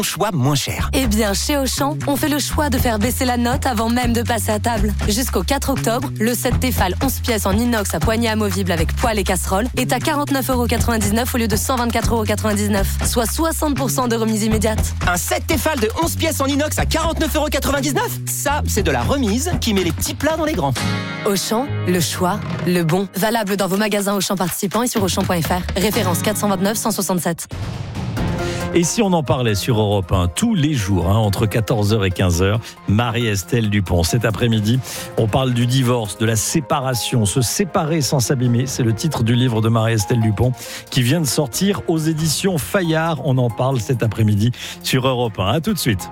Choix moins cher. Eh bien, chez Auchan, on fait le choix de faire baisser la note avant même de passer à table. Jusqu'au 4 octobre, le set Tefal 11 pièces en inox à poignée amovible avec poêle et casserole est à 49,99€ au lieu de 124,99€, soit 60% de remise immédiate. Un set Tefal de 11 pièces en inox à 49,99€? Ça, c'est de la remise qui met les petits plats dans les grands. Auchan, le choix, le bon. Valable dans vos magasins Auchan participants et sur Auchan.fr. Référence 429 167. Et si on en parlait sur Europe 1 tous les jours, entre 14h et 15h, Marie-Estelle Dupont. Cet après-midi, on parle du divorce, de la séparation. Se séparer sans s'abîmer, c'est le titre du livre de Marie-Estelle Dupont qui vient de sortir aux éditions Fayard. On en parle cet après-midi sur Europe 1. À tout de suite.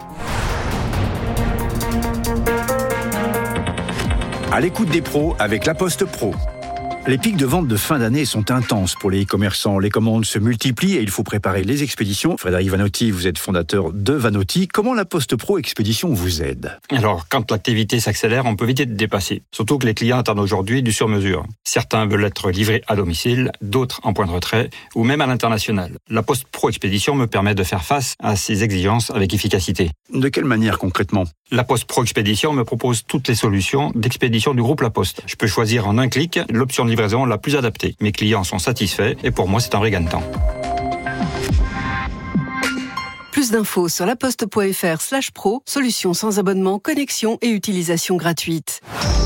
À l'écoute des pros avec La Poste Pro. Les pics de vente de fin d'année sont intenses pour les e-commerçants. Les commandes se multiplient et il faut préparer les expéditions. Frédéric Vanotti, vous êtes fondateur de Vanotti. Comment La Poste Pro Expédition vous aide ? Alors, quand l'activité s'accélère, on peut vite être dépassé. Surtout que les clients attendent aujourd'hui du sur-mesure. Certains veulent être livrés à domicile, d'autres en point de retrait ou même à l'international. La Poste Pro Expédition me permet de faire face à ces exigences avec efficacité. De quelle manière concrètement ? La Poste Pro Expédition me propose toutes les solutions d'expédition du groupe La Poste. Je peux choisir en un clic l'option de livraison la plus adaptée. Mes clients sont satisfaits et pour moi, c'est un vrai gain de temps. Plus d'infos sur laposte.fr/pro, solutions sans abonnement, connexion et utilisation gratuite.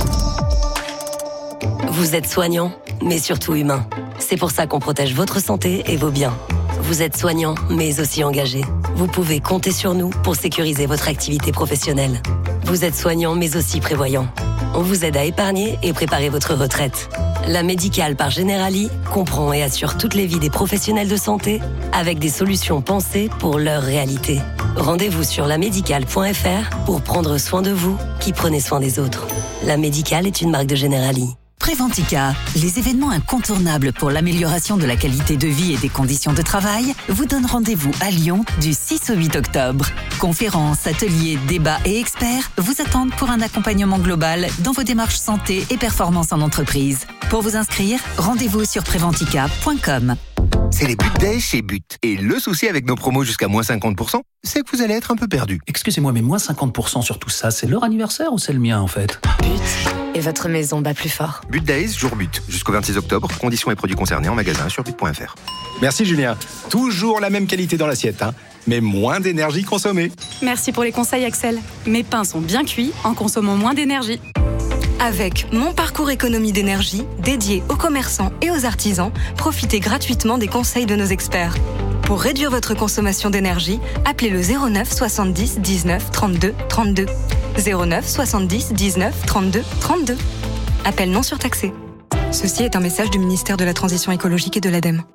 Vous êtes soignant, mais surtout humain. C'est pour ça qu'on protège votre santé et vos biens. Vous êtes soignant, mais aussi engagé. Vous pouvez compter sur nous pour sécuriser votre activité professionnelle. Vous êtes soignant, mais aussi prévoyant. On vous aide à épargner et préparer votre retraite. La Médicale par Generali comprend et assure toutes les vies des professionnels de santé avec des solutions pensées pour leur réalité. Rendez-vous sur lamédicale.fr pour prendre soin de vous qui prenez soin des autres. La Médicale est une marque de Generali. Préventica, les événements incontournables pour l'amélioration de la qualité de vie et des conditions de travail, vous donnent rendez-vous à Lyon du 6 au 8 octobre. Conférences, ateliers, débats et experts vous attendent pour un accompagnement global dans vos démarches santé et performance en entreprise. Pour vous inscrire, rendez-vous sur préventica.com. C'est les But Days chez But. Et le souci avec nos promos jusqu'à moins 50%, c'est que vous allez être un peu perdu. Excusez-moi, mais moins 50% sur tout ça, c'est leur anniversaire ou c'est le mien en fait ? But, et votre maison bat plus fort. But Days, jour But. Jusqu'au 26 octobre, conditions et produits concernés en magasin sur but.fr. Merci Julien. Toujours la même qualité dans l'assiette, mais moins d'énergie consommée. Merci pour les conseils Axel. Mes pains sont bien cuits en consommant moins d'énergie. Avec Mon Parcours Économie d'énergie, dédié aux commerçants et aux artisans, profitez gratuitement des conseils de nos experts. Pour réduire votre consommation d'énergie, appelez le 09 70 19 32 32. 09 70 19 32 32. Appel non surtaxé. Ceci est un message du ministère de la Transition écologique et de l'ADEME.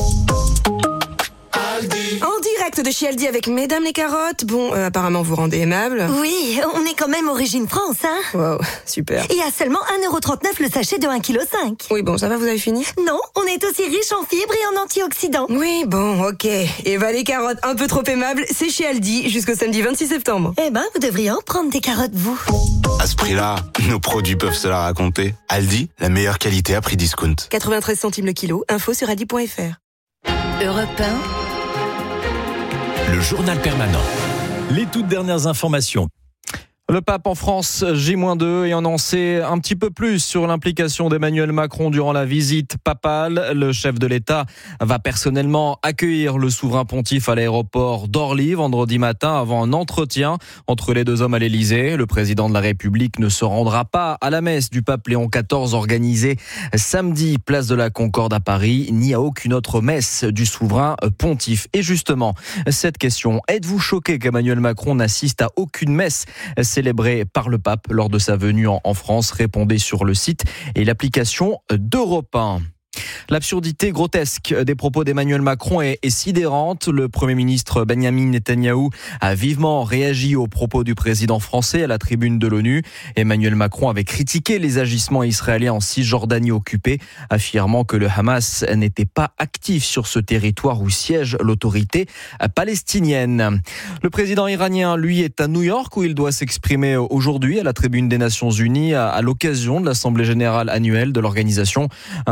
En direct de chez Aldi avec Mesdames les carottes. Bon, apparemment vous rendez aimable. Oui, on est quand même Origine France, Wow, super. Et à seulement 1,39€ le sachet de 1,5 kg. Oui, bon, ça va, vous avez fini ? Non, on est aussi riche en fibres et en antioxydants. Oui, bon, ok. Eva les carottes un peu trop aimables, c'est chez Aldi jusqu'au samedi 26 septembre. Eh ben, vous devriez en prendre des carottes, vous. À ce prix-là, nos produits peuvent se la raconter. Aldi, la meilleure qualité à prix discount. 93 centimes le kilo, info sur aldi.fr. Europe 1. Le journal permanent. Les toutes dernières informations. Le pape en France, J-2, et on en sait un petit peu plus sur l'implication d'Emmanuel Macron durant la visite papale. Le chef de l'État va personnellement accueillir le souverain pontife à l'aéroport d'Orly vendredi matin avant un entretien entre les deux hommes à l'Élysée. Le président de la République ne se rendra pas à la messe du pape Léon XIV organisée samedi, place de la Concorde à Paris, ni à aucune autre messe du souverain pontife. Et justement, cette question, êtes-vous choqué qu'Emmanuel Macron n'assiste à aucune messe célébré par le pape lors de sa venue en France? Répondez sur le site et l'application d'Europe 1. L'absurdité grotesque des propos d'Emmanuel Macron est sidérante. Le Premier ministre Benyamin Netanyahou a vivement réagi aux propos du président français à la tribune de l'ONU. Emmanuel Macron avait critiqué les agissements israéliens en Cisjordanie occupée, affirmant que le Hamas n'était pas actif sur ce territoire où siège l'autorité palestinienne. Le président iranien, lui, est à New York où il doit s'exprimer aujourd'hui à la tribune des Nations Unies à l'occasion de l'Assemblée générale annuelle de l'organisation. Un discours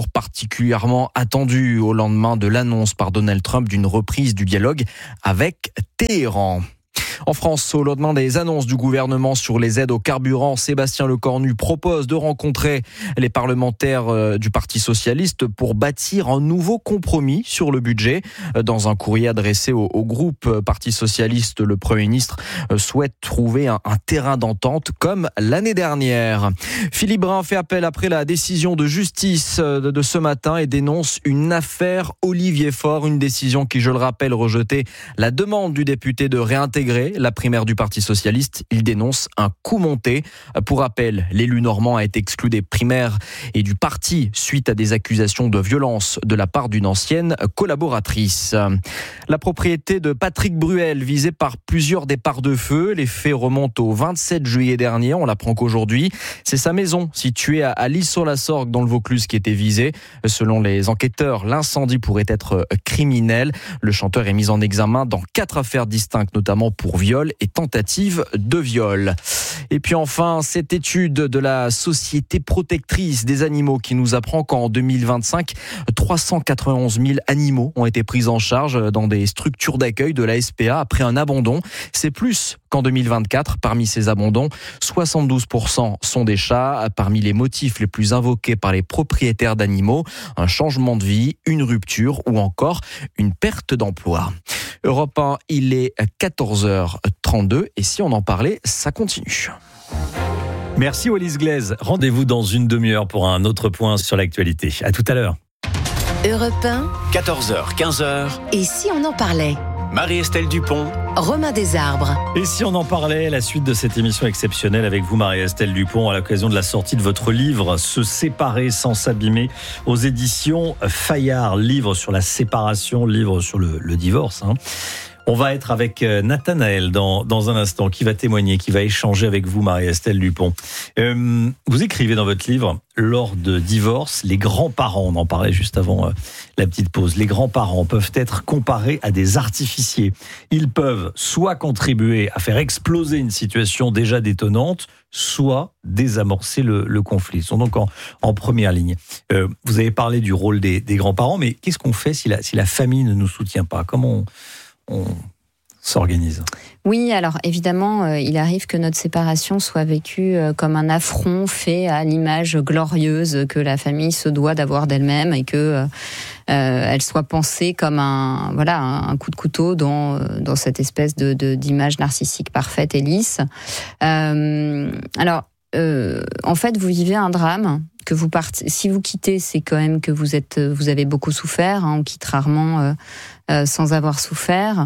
jour particulièrement attendu au lendemain de l'annonce par Donald Trump d'une reprise du dialogue avec Téhéran. En France, au lendemain des annonces du gouvernement sur les aides au carburant, Sébastien Lecornu propose de rencontrer les parlementaires du Parti socialiste pour bâtir un nouveau compromis sur le budget. Dans un courrier adressé au groupe Parti socialiste, le Premier ministre souhaite trouver un terrain d'entente comme l'année dernière. Philippe Brun fait appel après la décision de justice de ce matin et dénonce une affaire Olivier Faure, une décision qui, je le rappelle, rejetait la demande du député de réintégrer la primaire du Parti socialiste. Il dénonce un coup monté. Pour rappel, l'élu normand a été exclu des primaires et du parti suite à des accusations de violence de la part d'une ancienne collaboratrice. La propriété de Patrick Bruel visée par plusieurs départs de feu. Les faits remontent au 27 juillet dernier. On l'apprend qu'aujourd'hui, c'est sa maison située à L'Isle-sur-la-Sorgue dans le Vaucluse qui était visée. Selon les enquêteurs, l'incendie pourrait être criminel. Le chanteur est mis en examen dans 4 affaires distinctes, notamment pour viol et tentative de viol. Et puis enfin, cette étude de la Société protectrice des animaux qui nous apprend qu'en 2025, 391 000 animaux ont été pris en charge dans des structures d'accueil de la SPA après un abandon. C'est plus qu'en 2024. Parmi ces abandons, 72% sont des chats. Parmi les motifs les plus invoqués par les propriétaires d'animaux, un changement de vie, une rupture ou encore une perte d'emploi. Europe 1, il est 14h32 et si on en parlait, ça continue. Merci Wallis Glaise. Rendez-vous dans une demi-heure pour un autre point sur l'actualité. À tout à l'heure. Europe 1, 14h, 15h. et si on en parlait? Marie-Estelle Dupont. Romain Desarbres. Et si on en parlait, la suite de cette émission exceptionnelle avec vous, Marie-Estelle Dupont, à l'occasion de la sortie de votre livre « Se séparer sans s'abîmer » aux éditions Fayard, livre sur la séparation, livre sur le divorce. On va être avec Nathanaël dans un instant, qui va témoigner, qui va échanger avec vous, Marie-Estelle Dupont. Vous écrivez dans votre livre, lors de divorce, les grands-parents, on en parlait juste avant la petite pause, les grands-parents peuvent être comparés à des artificiers. Ils peuvent soit contribuer à faire exploser une situation déjà détonnante, soit désamorcer le conflit. Ils sont donc en première ligne. Vous avez parlé du rôle des grands-parents, mais qu'est-ce qu'on fait si la famille ne nous soutient pas ? Comment on s'organise? Oui, alors évidemment, il arrive que notre séparation soit vécue comme un affront fait à l'image glorieuse que la famille se doit d'avoir d'elle-même et que elle soit pensée comme un coup de couteau dans cette espèce d'image narcissique parfaite et lisse. Alors, en fait, vous vivez un drame. Que vous partez, si vous quittez, c'est quand même que vous avez beaucoup souffert. On quitte rarement sans avoir souffert.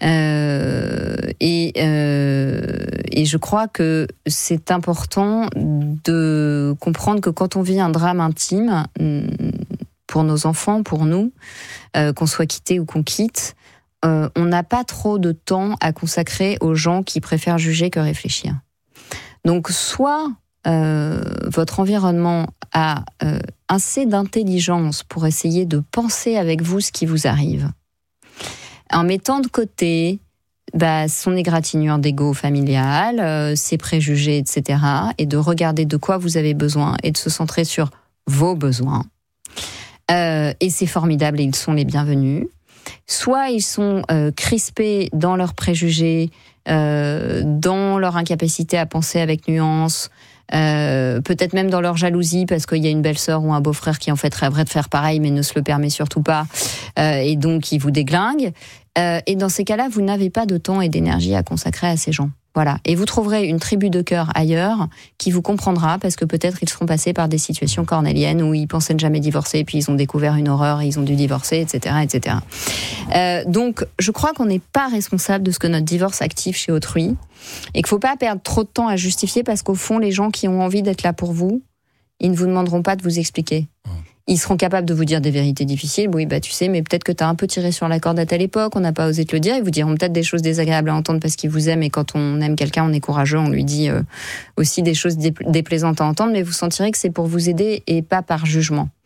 Et je crois que c'est important de comprendre que quand on vit un drame intime, pour nos enfants, pour nous, qu'on soit quitté ou qu'on quitte, on n'a pas trop de temps à consacrer aux gens qui préfèrent juger que réfléchir. Donc, soit votre environnement a assez d'intelligence pour essayer de penser avec vous ce qui vous arrive, en mettant de côté son égratignure d'ego familial, ses préjugés, etc., et de regarder de quoi vous avez besoin et de se centrer sur vos besoins. Et c'est formidable et ils sont les bienvenus. Soit ils sont crispés dans leurs préjugés, dans leur incapacité à penser avec nuance, peut-être même dans leur jalousie parce qu'il y a une belle-sœur ou un beau-frère qui en fait rêverait de faire pareil mais ne se le permet surtout pas, et donc ils vous déglinguent. Et dans ces cas-là, vous n'avez pas de temps et d'énergie à consacrer à ces gens. Voilà. Et vous trouverez une tribu de cœur ailleurs qui vous comprendra parce que peut-être ils seront passés par des situations cornéliennes où ils pensaient ne jamais divorcer et puis ils ont découvert une horreur et ils ont dû divorcer, etc., etc. Donc, je crois qu'on n'est pas responsable de ce que notre divorce active chez autrui et qu'il ne faut pas perdre trop de temps à justifier parce qu'au fond, les gens qui ont envie d'être là pour vous, ils ne vous demanderont pas de vous expliquer. Ils seront capables de vous dire des vérités difficiles. Oui, tu sais, mais peut-être que t'as un peu tiré sur la corde à telle époque, on n'a pas osé te le dire. Ils vous diront peut-être des choses désagréables à entendre parce qu'ils vous aiment. Et quand on aime quelqu'un, on est courageux, on lui dit aussi des choses déplaisantes à entendre. Mais vous sentirez que c'est pour vous aider et pas par jugement.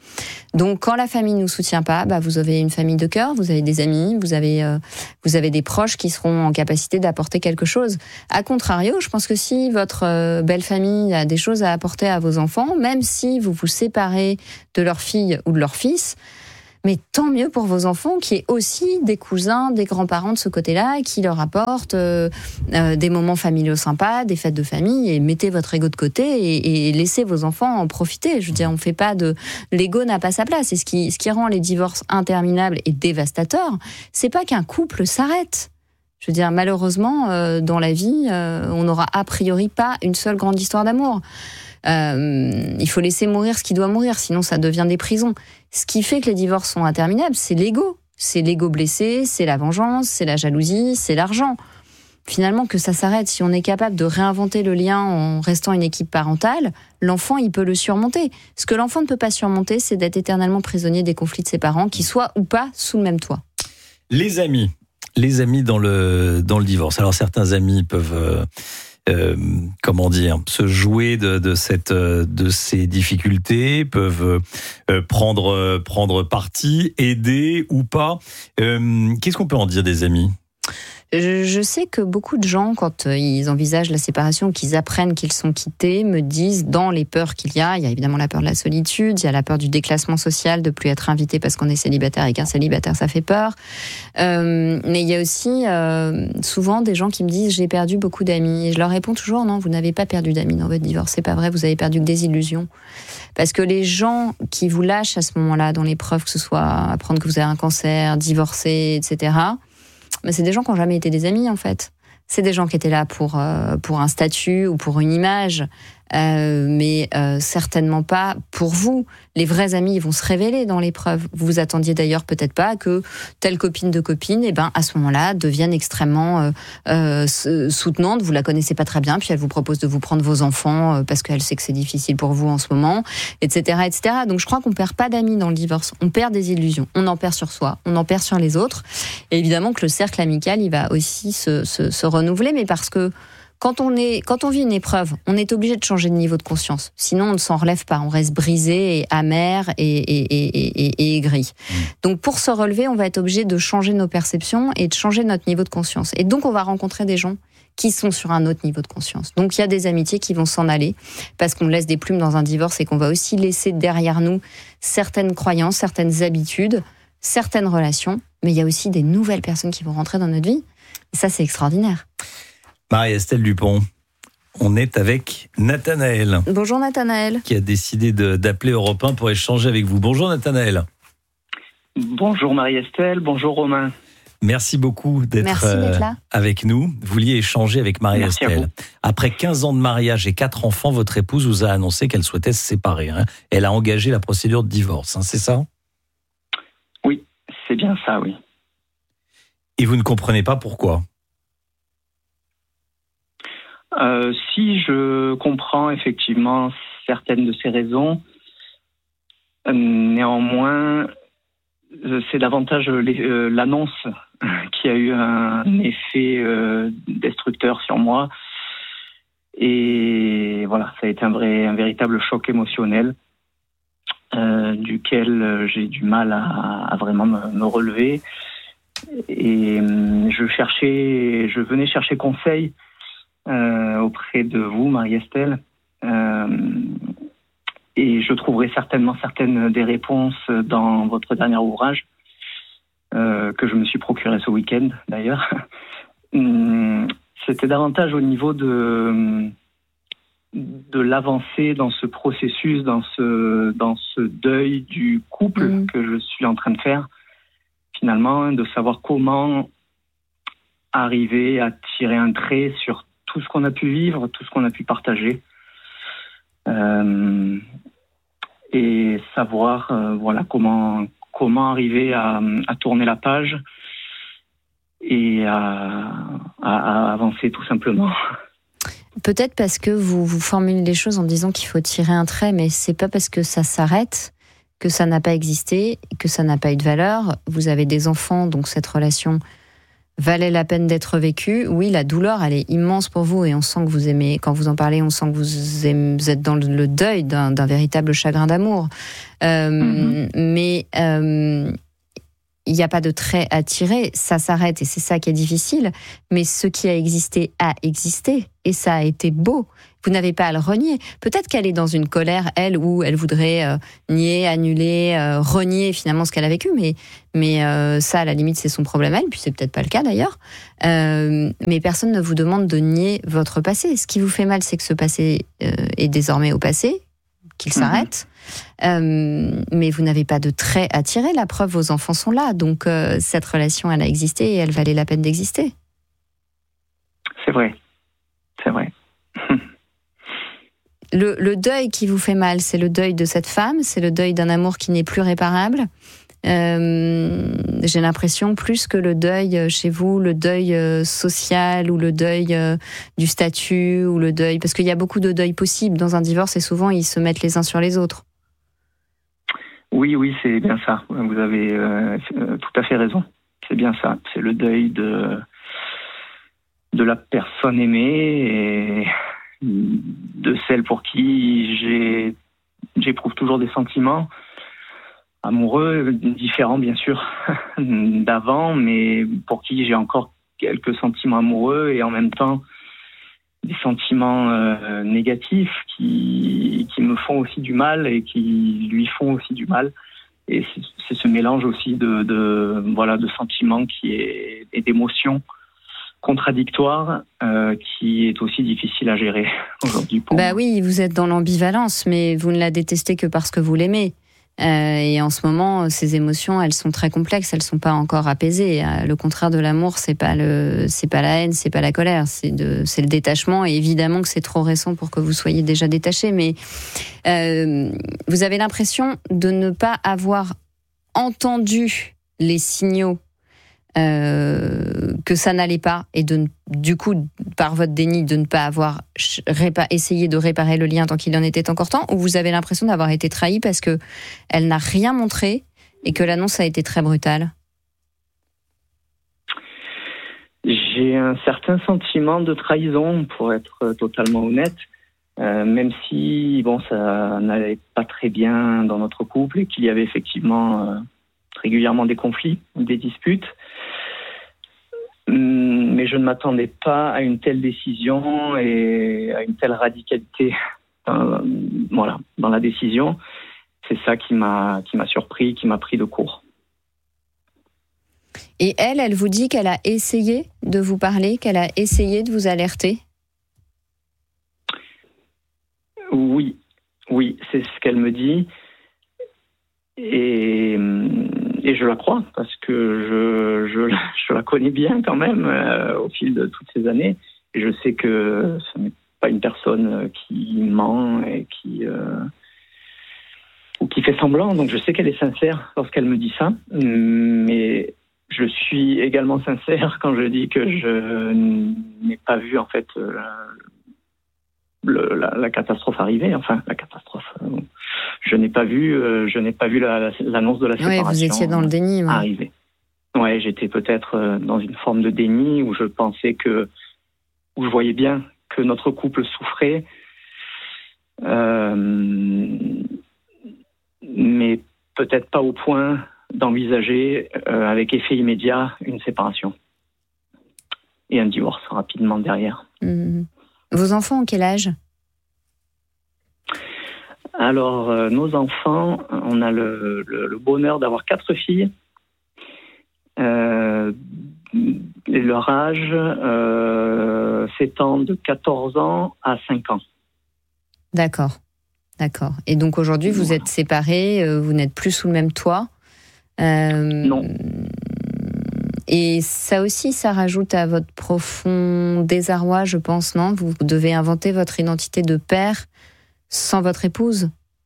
Donc, quand la famille ne nous soutient pas, vous avez une famille de cœur, vous avez des amis, vous avez des proches qui seront en capacité d'apporter quelque chose. A contrario, je pense que si votre belle famille a des choses à apporter à vos enfants, même si vous vous séparez de leur fille ou de leur fils, mais tant mieux pour vos enfants qui aient aussi des cousins, des grands-parents de ce côté-là qui leur apportent des moments familiaux sympas, des fêtes de famille, et mettez votre ego de côté et laissez vos enfants en profiter. Je veux dire, on fait pas de... L'ego n'a pas sa place. Et ce qui rend les divorces interminables et dévastateurs, c'est pas qu'un couple s'arrête. Je veux dire, malheureusement, dans la vie, on n'aura a priori pas une seule grande histoire d'amour. Il faut laisser mourir ce qui doit mourir, sinon ça devient des prisons. Ce qui fait que les divorces sont interminables, c'est l'ego. C'est l'ego blessé, c'est la vengeance, c'est la jalousie, c'est l'argent. Finalement, que ça s'arrête, si on est capable de réinventer le lien en restant une équipe parentale, l'enfant, il peut le surmonter. Ce que l'enfant ne peut pas surmonter, c'est d'être éternellement prisonnier des conflits de ses parents, qu'ils soient ou pas sous le même toit. Les amis dans le divorce. Alors certains amis peuvent... se jouer de ces difficultés, peuvent prendre parti, aider ou pas. Qu'est-ce qu'on peut en dire des amis ? Je sais que beaucoup de gens, quand ils envisagent la séparation, qu'ils apprennent qu'ils sont quittés, me disent, dans les peurs qu'il y a évidemment la peur de la solitude, il y a la peur du déclassement social, de plus être invité parce qu'on est célibataire, et qu'un célibataire, ça fait peur. Mais il y a aussi souvent des gens qui me disent, j'ai perdu beaucoup d'amis. Et je leur réponds toujours, non, vous n'avez pas perdu d'amis dans votre divorce, c'est pas vrai, vous avez perdu que des illusions. Parce que les gens qui vous lâchent à ce moment-là, dans l'épreuve, que ce soit apprendre que vous avez un cancer, divorcer, etc., mais c'est des gens qui n'ont jamais été des amis, en fait. C'est des gens qui étaient là pour un statut ou pour une image, mais certainement pas pour vous. Les vrais amis, ils vont se révéler dans l'épreuve. Vous vous attendiez d'ailleurs peut-être pas que telle copine de copine, à ce moment-là, devienne extrêmement soutenante. Vous la connaissez pas très bien, puis elle vous propose de vous prendre vos enfants parce qu'elle sait que c'est difficile pour vous en ce moment, etc., etc. Donc je crois qu'on perd pas d'amis dans le divorce. On perd des illusions. On en perd sur soi, on en perd sur les autres. Et évidemment que le cercle amical, il va aussi se renouveler, mais parce que quand on vit une épreuve, on est obligé de changer de niveau de conscience. Sinon, on ne s'en relève pas. On reste brisé et amer et aigri. Donc, pour se relever, on va être obligé de changer nos perceptions et de changer notre niveau de conscience. Et donc, on va rencontrer des gens qui sont sur un autre niveau de conscience. Donc, il y a des amitiés qui vont s'en aller parce qu'on laisse des plumes dans un divorce et qu'on va aussi laisser derrière nous certaines croyances, certaines habitudes, certaines relations. Mais il y a aussi des nouvelles personnes qui vont rentrer dans notre vie. Et ça, c'est extraordinaire. Marie-Estelle Dupont, on est avec Nathanaël. Bonjour Nathanaël. Qui a décidé d'appeler Europe 1 pour échanger avec vous. Bonjour Nathanaël. Bonjour Marie-Estelle, bonjour Romain. Merci beaucoup d'être là. avec nous. Vous vouliez échanger avec Marie-Estelle. Après 15 ans de mariage et 4 enfants, votre épouse vous a annoncé qu'elle souhaitait se séparer. Elle a engagé la procédure de divorce, c'est ça ? Oui, c'est bien ça, oui. Et vous ne comprenez pas pourquoi ? Si je comprends effectivement certaines de ces raisons, néanmoins, c'est davantage l'annonce qui a eu un effet destructeur sur moi. Et voilà, ça a été un véritable choc émotionnel duquel j'ai du mal à vraiment me relever. Et je venais chercher conseil auprès de vous, Marie-Estelle, et je trouverai certainement certaines des réponses dans votre dernier ouvrage que je me suis procuré ce week-end d'ailleurs. C'était davantage au niveau de l'avancée dans ce processus, dans ce deuil du couple que je suis en train de faire, finalement, de savoir comment arriver à tirer un trait sur tout ce qu'on a pu vivre, tout ce qu'on a pu partager, et savoir comment arriver à tourner la page et à avancer tout simplement. Peut-être parce que vous formulez les choses en disant qu'il faut tirer un trait, mais c'est pas parce que ça s'arrête que ça n'a pas existé, que ça n'a pas eu de valeur. Vous avez des enfants, donc cette relation valait la peine d'être vécue. Oui, la douleur, elle est immense pour vous et on sent que vous aimez, quand vous en parlez, on sent que vous êtes dans le deuil d'un véritable chagrin d'amour. Mais il n'y a pas de trait à tirer, ça s'arrête et c'est ça qui est difficile. Mais ce qui a existé et ça a été beau. Vous n'avez pas à le renier. Peut-être qu'elle est dans une colère, elle, où elle voudrait nier, annuler, renier finalement ce qu'elle a vécu. Mais ça, à la limite, c'est son problème, elle. Puis c'est peut-être pas le cas d'ailleurs. Mais personne ne vous demande de nier votre passé. Ce qui vous fait mal, c'est que ce passé est désormais au passé, qu'il s'arrête. Mais vous n'avez pas de trait à tirer. La preuve, vos enfants sont là. Donc cette relation, elle a existé et elle valait la peine d'exister. C'est vrai. C'est vrai. Le deuil qui vous fait mal, c'est le deuil de cette femme, c'est le deuil d'un amour qui n'est plus réparable. J'ai l'impression plus que le deuil chez vous, le deuil social ou le deuil du statut ou le deuil, parce qu'il y a beaucoup de deuils possibles dans un divorce et souvent ils se mettent les uns sur les autres. Oui, c'est bien ça. Vous avez tout à fait raison. C'est bien ça. C'est le deuil de la personne aimée et de celle pour qui j'éprouve toujours des sentiments amoureux, différents bien sûr d'avant, mais pour qui j'ai encore quelques sentiments amoureux et en même temps des sentiments négatifs qui me font aussi du mal et qui lui font aussi du mal. Et c'est ce mélange aussi de sentiments et d'émotions contradictoire qui est aussi difficile à gérer aujourd'hui pour moi. Oui, vous êtes dans l'ambivalence, mais vous ne la détestez que parce que vous l'aimez. Et en ce moment, ces émotions, elles sont très complexes, elles sont pas encore apaisées. Le contraire de l'amour, c'est pas la haine, c'est pas la colère, c'est le détachement. Et évidemment que c'est trop récent pour que vous soyez déjà détaché, mais vous avez l'impression de ne pas avoir entendu les signaux que ça n'allait pas et du coup, par votre déni, de ne pas avoir essayé de réparer le lien tant qu'il en était encore temps, ou vous avez l'impression d'avoir été trahi parce que elle n'a rien montré et que l'annonce a été très brutale? J'ai un certain sentiment de trahison, pour être totalement honnête, même si ça n'allait pas très bien dans notre couple et qu'il y avait effectivement régulièrement des conflits, des disputes. Mais je ne m'attendais pas à une telle décision et à une telle radicalité dans la décision. C'est ça qui m'a surpris, qui m'a pris de court. Et elle vous dit qu'elle a essayé de vous parler, qu'elle a essayé de vous alerter? Oui, c'est ce qu'elle me dit. Et je la crois, parce que je la connais bien quand même au fil de toutes ces années. Et je sais que ce n'est pas une personne qui ment et ou qui fait semblant. Donc je sais qu'elle est sincère lorsqu'elle me dit ça. Mais je suis également sincère quand je dis que je n'ai pas vu en fait la catastrophe arriver. Enfin, la catastrophe. Je n'ai pas vu l'annonce de la séparation. Oui, vous étiez dans le déni. Arriver. Ouais, j'étais peut-être dans une forme de déni où je pensais où je voyais bien que notre couple souffrait, mais peut-être pas au point d'envisager avec effet immédiat une séparation et un divorce rapidement derrière. Vos enfants ont quel âge ? Alors, nos enfants, on a le bonheur d'avoir 4 filles. Et leur âge s'étend de 14 ans à 5 ans. D'accord. Et donc aujourd'hui, vous êtes séparés, vous n'êtes plus sous le même toit. Non. Et ça aussi, ça rajoute à votre profond désarroi, je pense, non ? Vous devez inventer votre identité de père sans votre épouse.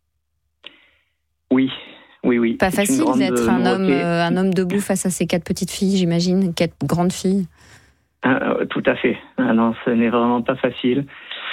Oui. Pas facile d'être un homme debout face à ces 4 petites filles, j'imagine, 4 grandes filles. Tout à fait. Non, ce n'est vraiment pas facile.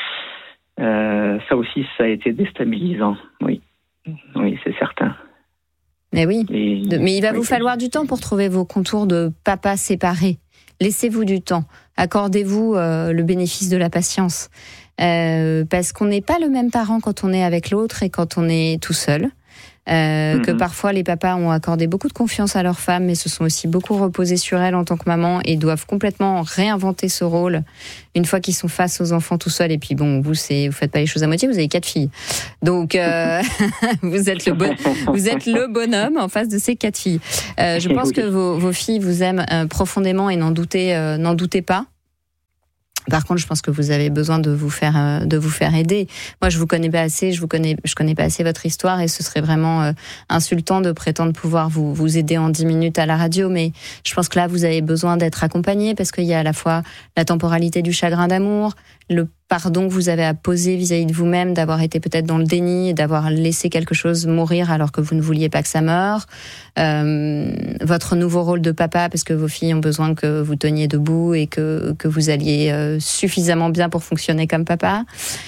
Ça aussi, ça a été déstabilisant. Oui, c'est certain. Mais oui. Mais il va vous falloir du temps pour trouver vos contours de papa séparé. laissez-vous du temps, accordez-vous le bénéfice de la patience. Parce qu'on n'est pas le même parent quand on est avec l'autre et quand on est tout seul. Que parfois les papas ont accordé beaucoup de confiance à leur femme, mais se sont aussi beaucoup reposés sur elle en tant que maman et doivent complètement réinventer ce rôle une fois qu'ils sont face aux enfants tout seuls. Et puis bon, vous faites pas les choses à moitié, vous avez 4 filles, donc vous êtes le bonhomme en face de ces 4 filles. Je pense que vos filles vous aiment profondément et n'en doutez pas. Par contre, je pense que vous avez besoin de vous faire aider. Moi, je vous connais pas assez, je connais pas assez votre histoire et ce serait vraiment insultant de prétendre pouvoir vous aider en 10 minutes à la radio. Mais je pense que là, vous avez besoin d'être accompagné parce qu'il y a à la fois la temporalité du chagrin d'amour, le pardon que vous avez à poser vis-à-vis de vous-même, d'avoir été peut-être dans le déni et d'avoir laissé quelque chose mourir alors que vous ne vouliez pas que ça meure. Votre nouveau rôle de papa, parce que vos filles ont besoin que vous teniez debout et que vous alliez suffisamment bien pour fonctionner comme papa.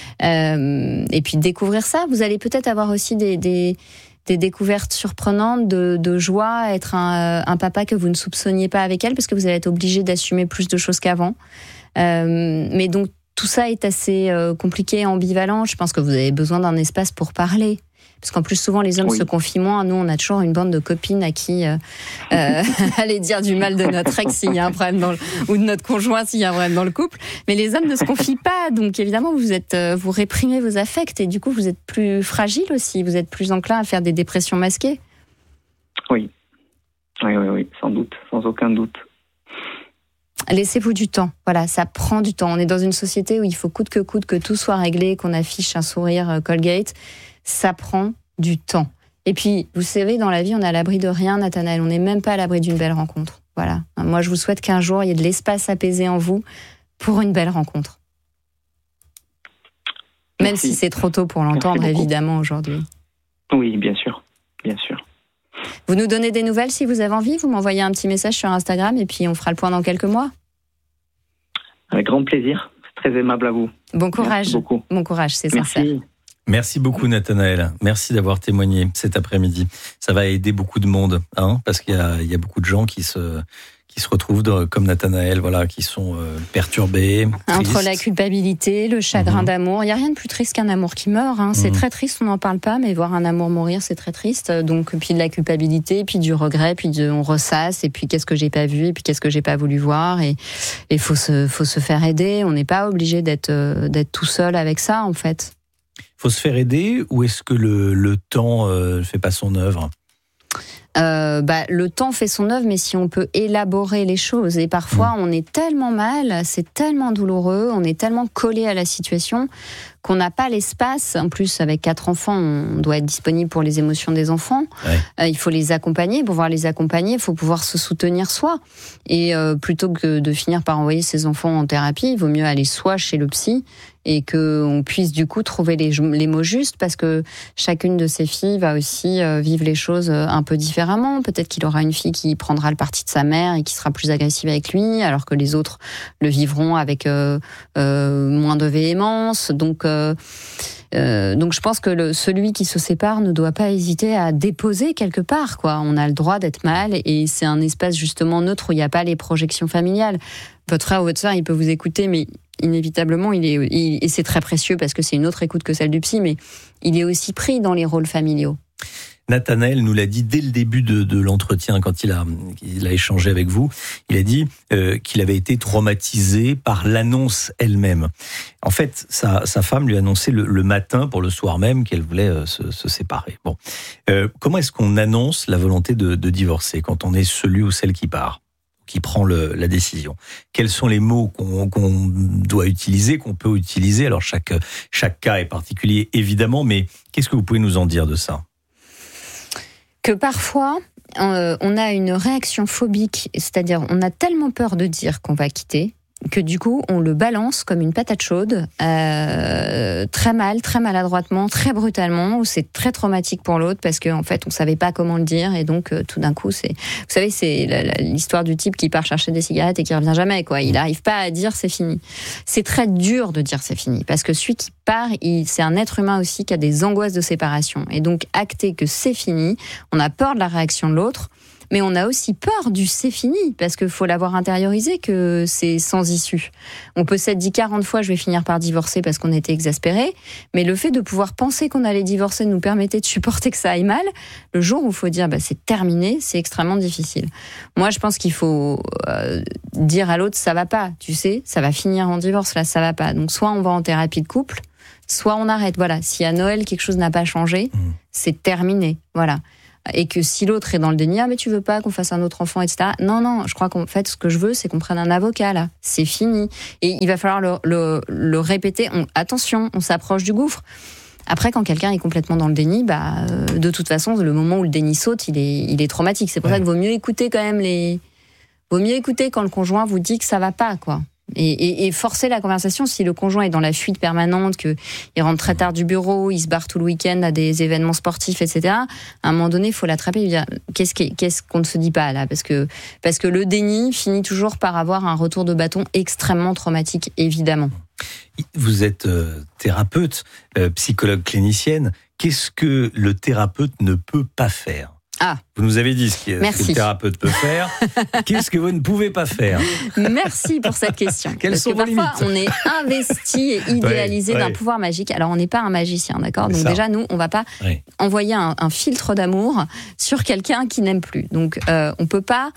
Et puis découvrir ça. Vous allez peut-être avoir aussi des découvertes surprenantes de joie, être un papa que vous ne soupçonniez pas avec elle, parce que vous allez être obligé d'assumer plus de choses qu'avant. Mais donc, tout ça est assez compliqué et ambivalent. Je pense que vous avez besoin d'un espace pour parler. Parce qu'en plus, souvent, les hommes se confient moins. Nous, on a toujours une bande de copines à qui aller dire du mal de notre ex s'il y a un problème ou de notre conjoint s'il y a un problème dans le couple. Mais les hommes ne se confient pas. Donc, évidemment, vous réprimez vos affects et du coup, vous êtes plus fragile aussi. Vous êtes plus enclin à faire des dépressions masquées. Oui, sans doute, sans aucun doute. Laissez-vous du temps. Voilà, ça prend du temps. On est dans une société où il faut coûte que tout soit réglé, qu'on affiche un sourire Colgate. Ça prend du temps. Et puis, vous savez, dans la vie, on est à l'abri de rien, Nathanaël. On n'est même pas à l'abri d'une belle rencontre. Voilà. Moi, je vous souhaite qu'un jour, il y ait de l'espace apaisé en vous pour une belle rencontre. Même Merci. si c'est trop tôt pour l'entendre, évidemment, aujourd'hui. Oui, bien sûr. Bien sûr. Vous nous donnez des nouvelles si vous avez envie. Vous m'envoyez un petit message sur Instagram et puis on fera le point dans quelques mois. Avec grand plaisir. C'est très aimable à vous. Bon courage. Merci beaucoup. Bon courage, c'est sincère. Merci beaucoup Nathanaël. Merci d'avoir témoigné cet après-midi. Ça va aider beaucoup de monde, parce qu'il y a beaucoup de gens qui se retrouvent comme Nathanaël, voilà, qui sont perturbés. Entre tristes. la culpabilité, le chagrin d'amour, il n'y a rien de plus triste qu'un amour qui meurt. C'est très triste, on n'en parle pas, mais voir un amour mourir, c'est très triste. Donc, puis de la culpabilité, puis du regret, puis on ressasse, et puis qu'est-ce que j'ai pas vu, et puis qu'est-ce que j'ai pas voulu voir, et faut se faire aider. On n'est pas obligé d'être tout seul avec ça, en fait. Faut se faire aider, ou est-ce que le temps ne fait pas son œuvre ? Le temps fait son œuvre, mais si on peut élaborer les choses. Et parfois, on est tellement mal, c'est tellement douloureux, on est tellement collé à la situation qu'on n'a pas l'espace. En plus, avec 4 enfants, on doit être disponible pour les émotions des enfants. Ouais. Il faut les accompagner. Pour pouvoir les accompagner, il faut pouvoir se soutenir soi. Et plutôt que de finir par envoyer ses enfants en thérapie, il vaut mieux aller soi chez le psy et qu'on puisse du coup trouver les mots justes, parce que chacune de ces filles va aussi vivre les choses un peu différemment. Peut-être qu'il aura une fille qui prendra le parti de sa mère et qui sera plus agressive avec lui, alors que les autres le vivront avec moins de véhémence. Donc je pense que celui qui se sépare ne doit pas hésiter à déposer quelque part, quoi. On a le droit d'être mal et c'est un espace justement neutre où il n'y a pas les projections familiales. Votre frère ou votre sœur, il peut vous écouter, mais inévitablement, et c'est très précieux parce que c'est une autre écoute que celle du psy, mais il est aussi pris dans les rôles familiaux. Nathanaël nous l'a dit dès le début de l'entretien, quand il a échangé avec vous. Il a dit qu'il avait été traumatisé par l'annonce elle-même. En fait, sa femme lui a annoncé le matin pour le soir même qu'elle voulait se séparer. Bon, comment est-ce qu'on annonce la volonté de divorcer quand on est celui ou celle qui part, qui prend la décision? Quels sont les mots qu'on doit utiliser, qu'on peut utiliser? Alors chaque cas est particulier évidemment, mais qu'est-ce que vous pouvez nous en dire de ça? Que parfois, on a une réaction phobique, c'est-à-dire on a tellement peur de dire qu'on va quitter, que du coup, on le balance comme une patate chaude, très mal, très maladroitement, très brutalement, où c'est très traumatique pour l'autre, parce qu'en fait, on savait pas comment le dire, et donc tout d'un coup, vous savez, c'est l'histoire du type qui part chercher des cigarettes et qui revient jamais, quoi. Il n'arrive pas à dire c'est fini. C'est très dur de dire c'est fini, parce que celui qui part, c'est un être humain aussi qui a des angoisses de séparation, et donc acter que c'est fini, on a peur de la réaction de l'autre. Mais on a aussi peur du c'est fini, parce qu'il faut l'avoir intériorisé que c'est sans issue. On peut s'être dit 40 fois je vais finir par divorcer parce qu'on était exaspérés, mais le fait de pouvoir penser qu'on allait divorcer nous permettait de supporter que ça aille mal. Le jour où il faut dire c'est terminé, c'est extrêmement difficile. Moi je pense qu'il faut dire à l'autre ça va pas, tu sais, ça va finir en divorce, là ça va pas. Donc soit on va en thérapie de couple, soit on arrête. Voilà, si à Noël quelque chose n'a pas changé, c'est terminé. Voilà. Et que si l'autre est dans le déni, mais tu veux pas qu'on fasse un autre enfant, etc. Non, je crois qu'en fait, ce que je veux, c'est qu'on prenne un avocat, là. C'est fini. Et il va falloir le répéter. Attention, on s'approche du gouffre. Après, quand quelqu'un est complètement dans le déni, de toute façon, le moment où le déni saute, il est traumatique. C'est pour ça qu'il vaut mieux écouter quand même vaut mieux écouter quand le conjoint vous dit que ça va pas, quoi. Et forcer la conversation si le conjoint est dans la fuite permanente, qu'il rentre très tard du bureau, il se barre tout le week-end à des événements sportifs, etc. À un moment donné, il faut l'attraper et lui dire qu'est-ce qu'on ne se dit pas là, parce que le déni finit toujours par avoir un retour de bâton extrêmement traumatique, évidemment. Vous êtes thérapeute, psychologue clinicienne. Qu'est-ce que le thérapeute ne peut pas faire ? Vous nous avez dit ce que le thérapeute peut faire. Qu'est-ce que vous ne pouvez pas faire ? Merci pour cette question. Quelles sont vos limites ? Parfois, on est investi et idéalisé d'un pouvoir magique. Alors, on n'est pas un magicien, d'accord ? Donc déjà, nous, on ne va pas envoyer un filtre d'amour sur quelqu'un qui n'aime plus. Donc, on ne peut pas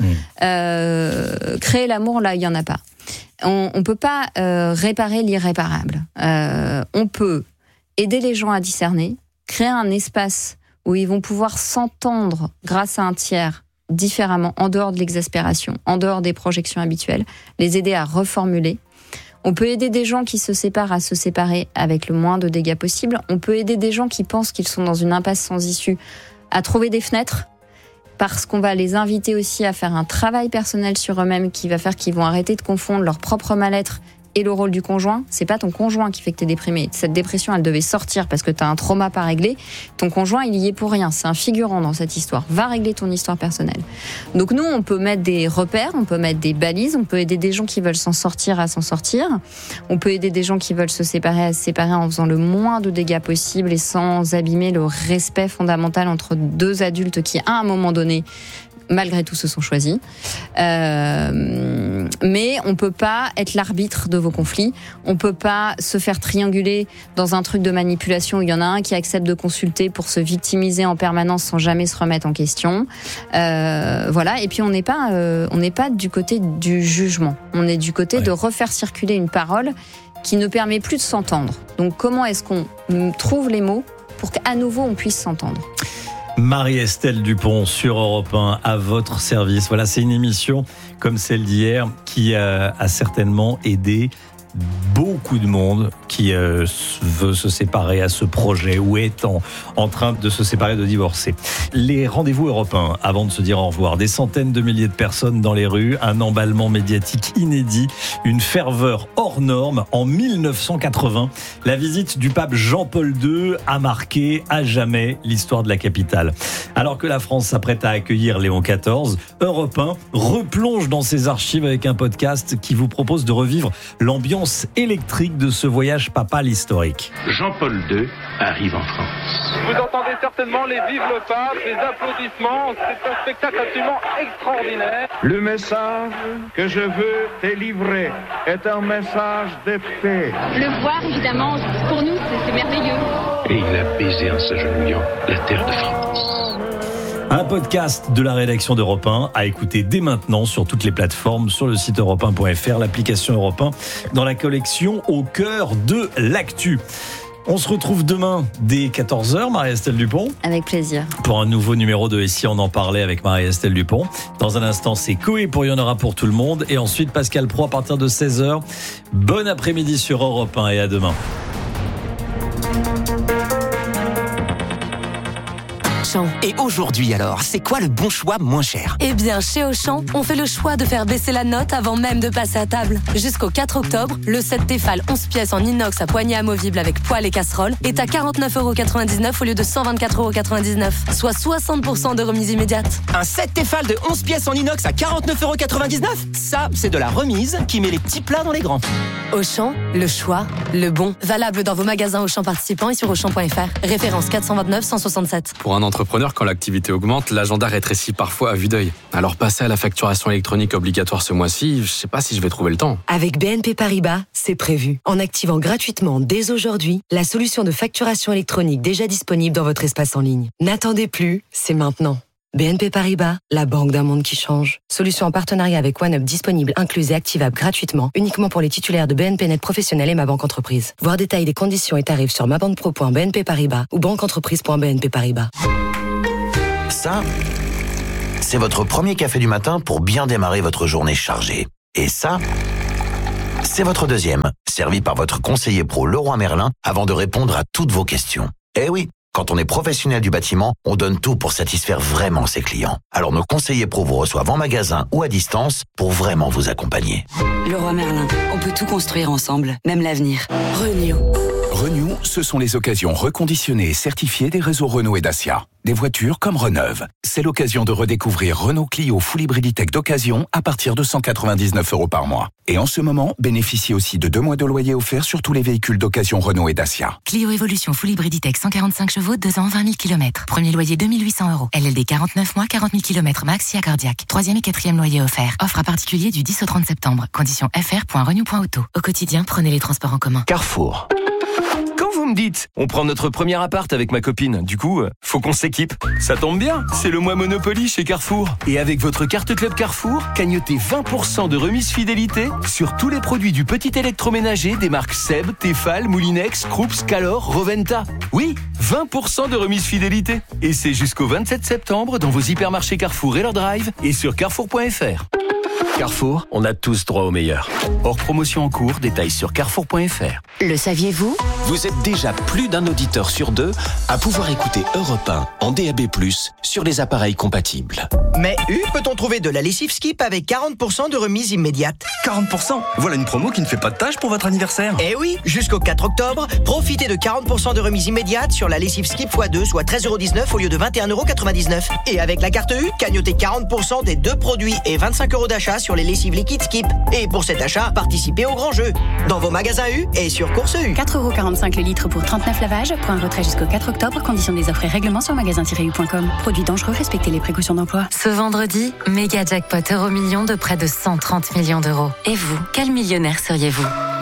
créer l'amour là où il n'y en a pas. On ne peut pas réparer l'irréparable. On peut aider les gens à discerner, créer un espace où ils vont pouvoir s'entendre grâce à un tiers différemment, en dehors de l'exaspération, en dehors des projections habituelles, les aider à reformuler. On peut aider des gens qui se séparent à se séparer avec le moins de dégâts possible. On peut aider des gens qui pensent qu'ils sont dans une impasse sans issue à trouver des fenêtres, parce qu'on va les inviter aussi à faire un travail personnel sur eux-mêmes qui va faire qu'ils vont arrêter de confondre leur propre mal-être et le rôle du conjoint. C'est pas ton conjoint qui fait que t'es déprimé. Cette dépression, elle devait sortir parce que t'as un trauma pas réglé. Ton conjoint, il y est pour rien. C'est un figurant dans cette histoire. Va régler ton histoire personnelle. Donc nous, on peut mettre des repères, on peut mettre des balises, on peut aider des gens qui veulent s'en sortir à s'en sortir. On peut aider des gens qui veulent se séparer à se séparer en faisant le moins de dégâts possible et sans abîmer le respect fondamental entre deux adultes qui, à un moment donné, malgré tout, se sont choisis. Mais on peut pas être l'arbitre de vos conflits. On peut pas se faire trianguler dans un truc de manipulation où il y en a un qui accepte de consulter pour se victimiser en permanence sans jamais se remettre en question. Voilà. Et puis on n'est pas du côté du jugement. On est du côté de refaire circuler une parole qui ne permet plus de s'entendre. Donc comment est-ce qu'on trouve les mots pour qu'à nouveau on puisse s'entendre ? Marie-Estelle Dupont sur Europe 1 à votre service. Voilà, c'est une émission comme celle d'hier qui a certainement aidé beaucoup de monde qui veut se séparer à ce projet ou est en train de se séparer, de divorcer. Les rendez-vous européens, avant de se dire au revoir, des centaines de milliers de personnes dans les rues, un emballement médiatique inédit, une ferveur hors norme. En 1980, la visite du pape Jean-Paul II a marqué à jamais l'histoire de la capitale. Alors que la France s'apprête à accueillir Léon XIV, Europe 1 replonge dans ses archives avec un podcast qui vous propose de revivre l'ambiance électrique de ce voyage papal historique. Jean-Paul II arrive en France. Vous entendez certainement les vives le pape, les applaudissements, c'est un spectacle absolument extraordinaire. Le message que je veux délivrer est un message de paix. Le voir, évidemment, pour nous, c'est merveilleux. Et il a baisé en s'agenouillant la terre de France. Un podcast de la rédaction d'Europe 1 à écouter dès maintenant sur toutes les plateformes, sur le site europe1.fr, l'application Europe 1, dans la collection Au cœur de l'actu. On se retrouve demain dès 14h, Marie-Estelle Dupont. Avec plaisir. Pour un nouveau numéro de Et si on en parlait avec Marie-Estelle Dupont. Dans un instant, c'est Coé pour Il y en aura pour tout le monde. Et ensuite, Pascal Praud à partir de 16h. Bon après-midi sur Europe 1 et à demain. Et aujourd'hui alors, c'est quoi le bon choix moins cher ? Eh bien, chez Auchan, on fait le choix de faire baisser la note avant même de passer à table. Jusqu'au 4 octobre, le set Tefal 11 pièces en inox à poignée amovible avec poêle et casserole est à 49,99€ au lieu de 124,99€, soit 60% de remise immédiate. Un set Tefal de 11 pièces en inox à 49,99€. Ça, c'est de la remise qui met les petits plats dans les grands. Auchan, le choix, le bon. Valable dans vos magasins Auchan participants et sur Auchan.fr. Référence 429 167. Pour un entretien entrepreneur, quand l'activité augmente, l'agenda rétrécit parfois à vue d'œil. Alors passer à la facturation électronique obligatoire ce mois-ci, je sais pas si je vais trouver le temps. Avec BNP Paribas, c'est prévu. En activant gratuitement dès aujourd'hui la solution de facturation électronique déjà disponible dans votre espace en ligne. N'attendez plus, c'est maintenant. BNP Paribas, la banque d'un monde qui change. Solution en partenariat avec OneUp disponible, incluse et activable gratuitement, uniquement pour les titulaires de BNP Net Professionnel et Ma Banque Entreprise. Voir détails des conditions et tarifs sur mabanquepro.bnp Paribas ou banqueentreprise.bnp Paribas. Ça, c'est votre premier café du matin pour bien démarrer votre journée chargée. Et ça, c'est votre deuxième, servi par votre conseiller pro Leroy Merlin avant de répondre à toutes vos questions. Eh oui, quand on est professionnel du bâtiment, on donne tout pour satisfaire vraiment ses clients. Alors nos conseillers pro vous reçoivent en magasin ou à distance pour vraiment vous accompagner. Leroy Merlin, on peut tout construire ensemble, même l'avenir. Renew. Renew, ce sont les occasions reconditionnées et certifiées des réseaux Renault et Dacia. Des voitures comme Reneuve. C'est l'occasion de redécouvrir Renault Clio Full Hybrid Tech d'occasion à partir de 199 € par mois. Et en ce moment, bénéficiez aussi de 2 mois de loyer offerts sur tous les véhicules d'occasion Renault et Dacia. Clio Evolution Full Hybrid Tech 145 chevaux, 2 ans, 20 000 km. Premier loyer 2 800 €. LLD 49 mois, 40 000 km max, si cardiaque. 3e et 4e loyer offert. Offre à particulier du 10 au 30 septembre. Conditions fr.renew.auto. Au quotidien, prenez les transports en commun. Carrefour. Quand vous me dites, on prend notre premier appart avec ma copine, du coup, faut qu'on s'équipe. Ça tombe bien, c'est le mois Monopoly chez Carrefour. Et avec votre carte Club Carrefour, cagnotez 20% de remise fidélité sur tous les produits du petit électroménager des marques Seb, Tefal, Moulinex, Krups, Calor, Roventa. Oui, 20% de remise fidélité. Et c'est jusqu'au 27 septembre dans vos hypermarchés Carrefour et leur drive et sur carrefour.fr. Carrefour, on a tous droit au meilleur. Hors promotion en cours, détails sur carrefour.fr. Le saviez-vous ? Vous êtes déjà plus d'un auditeur sur 2 à pouvoir écouter Europe 1 en DAB+, sur les appareils compatibles. Mais peut-on trouver de la lessive Skip avec 40% de remise immédiate ? 40%. Voilà une promo qui ne fait pas de tâche pour votre anniversaire. Eh oui, jusqu'au 4 octobre, profitez de 40% de remise immédiate sur la lessive Skip x2, soit 13,19 € au lieu de 21,99 €. Et avec la carte U, cagnotez 40% des 2 produits et 25 € d'achat sur les lessives liquides Skip. Et pour cet achat, participez au grand jeu. Dans vos magasins U et sur Course U. 4,45 € le litre pour 39 lavages. Point retrait jusqu'au 4 octobre. Conditions des offres et règlements sur magasin-u.com. Produits dangereux, respectez les précautions d'emploi. Ce vendredi, méga jackpot Euro-Million de près de 130 millions d'euros. Et vous, quel millionnaire seriez-vous ?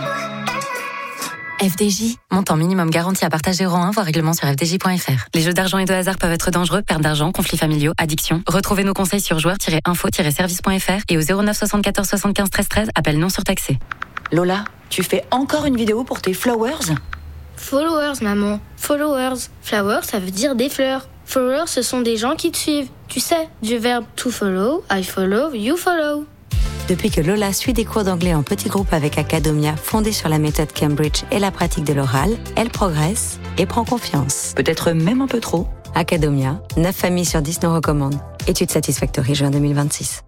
FDJ, montant minimum garanti à partager euro 1, voire règlement sur fdj.fr. Les jeux d'argent et de hasard peuvent être dangereux, perte d'argent, conflits familiaux, addiction. Retrouvez nos conseils sur joueurs-info-service.fr et au 09 74 75 13 13, appel non surtaxé. Lola, tu fais encore une vidéo pour tes flowers ? Followers, maman. Followers. Flowers, ça veut dire des fleurs. Followers, ce sont des gens qui te suivent. Tu sais, du verbe to follow, I follow, you follow. Depuis que Lola suit des cours d'anglais en petit groupe avec Academia, fondée sur la méthode Cambridge et la pratique de l'oral, elle progresse et prend confiance. Peut-être même un peu trop. Academia, 9 familles sur 10 nous recommandent. Étude Satisfactory, juin 2026.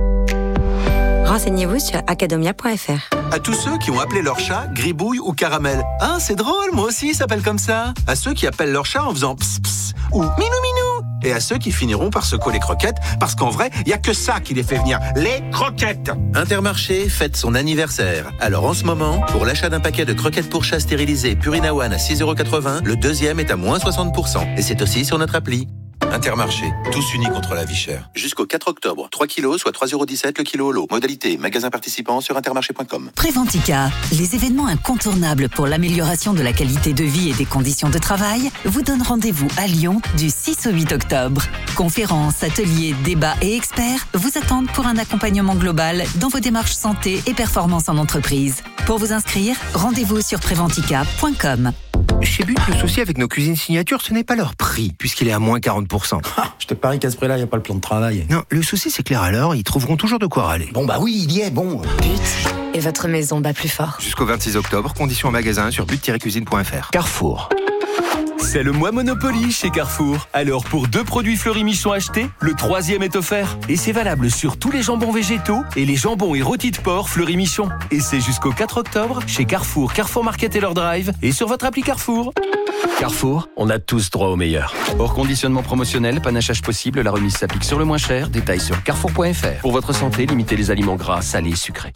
Renseignez-vous sur academia.fr. À tous ceux qui ont appelé leur chat Gribouille ou Caramel. Ah, c'est drôle, moi aussi, il s'appelle comme ça. À ceux qui appellent leur chat en faisant pss pss ou minou minou. Et à ceux qui finiront par secouer les croquettes, parce qu'en vrai, il n'y a que ça qui les fait venir, les croquettes. Intermarché fête son anniversaire. Alors en ce moment, pour l'achat d'un paquet de croquettes pour chat stérilisées Purina One à 6,80 €, le deuxième est à moins 60%. Et c'est aussi sur notre appli. Intermarché, tous unis contre la vie chère. Jusqu'au 4 octobre, 3 kilos, soit 3,17 € le kilo au lot. Modalité, magasin participant sur intermarché.com. Préventica, les événements incontournables pour l'amélioration de la qualité de vie et des conditions de travail, vous donnent rendez-vous à Lyon du 6 au 8 octobre. Conférences, ateliers, débats et experts vous attendent pour un accompagnement global dans vos démarches santé et performance en entreprise. Pour vous inscrire, rendez-vous sur préventica.com. Chez But, le souci avec nos cuisines signature, ce n'est pas leur prix, puisqu'il est à moins 40%. Je te parie qu'à ce prix-là, il n'y a pas le plan de travail. Non, le souci, c'est que les râleurs, ils trouveront toujours de quoi râler. Bon, bah oui, il y est, bon. But, et votre maison bat plus fort. Jusqu'au 26 octobre, conditions en magasin sur but-cuisine.fr. Carrefour. C'est le mois Monopoly chez Carrefour. Alors pour 2 produits Fleury Michon achetés, le 3e est offert. Et c'est valable sur tous les jambons végétaux et les jambons et rôtis de porc Fleury Michon. Et c'est jusqu'au 4 octobre chez Carrefour, Carrefour Market et leur drive et sur votre appli Carrefour. Carrefour, on a tous droit au meilleur. Hors conditionnement promotionnel, panachage possible, la remise s'applique sur le moins cher. Détails sur carrefour.fr. Pour votre santé, limitez les aliments gras, salés, sucrés.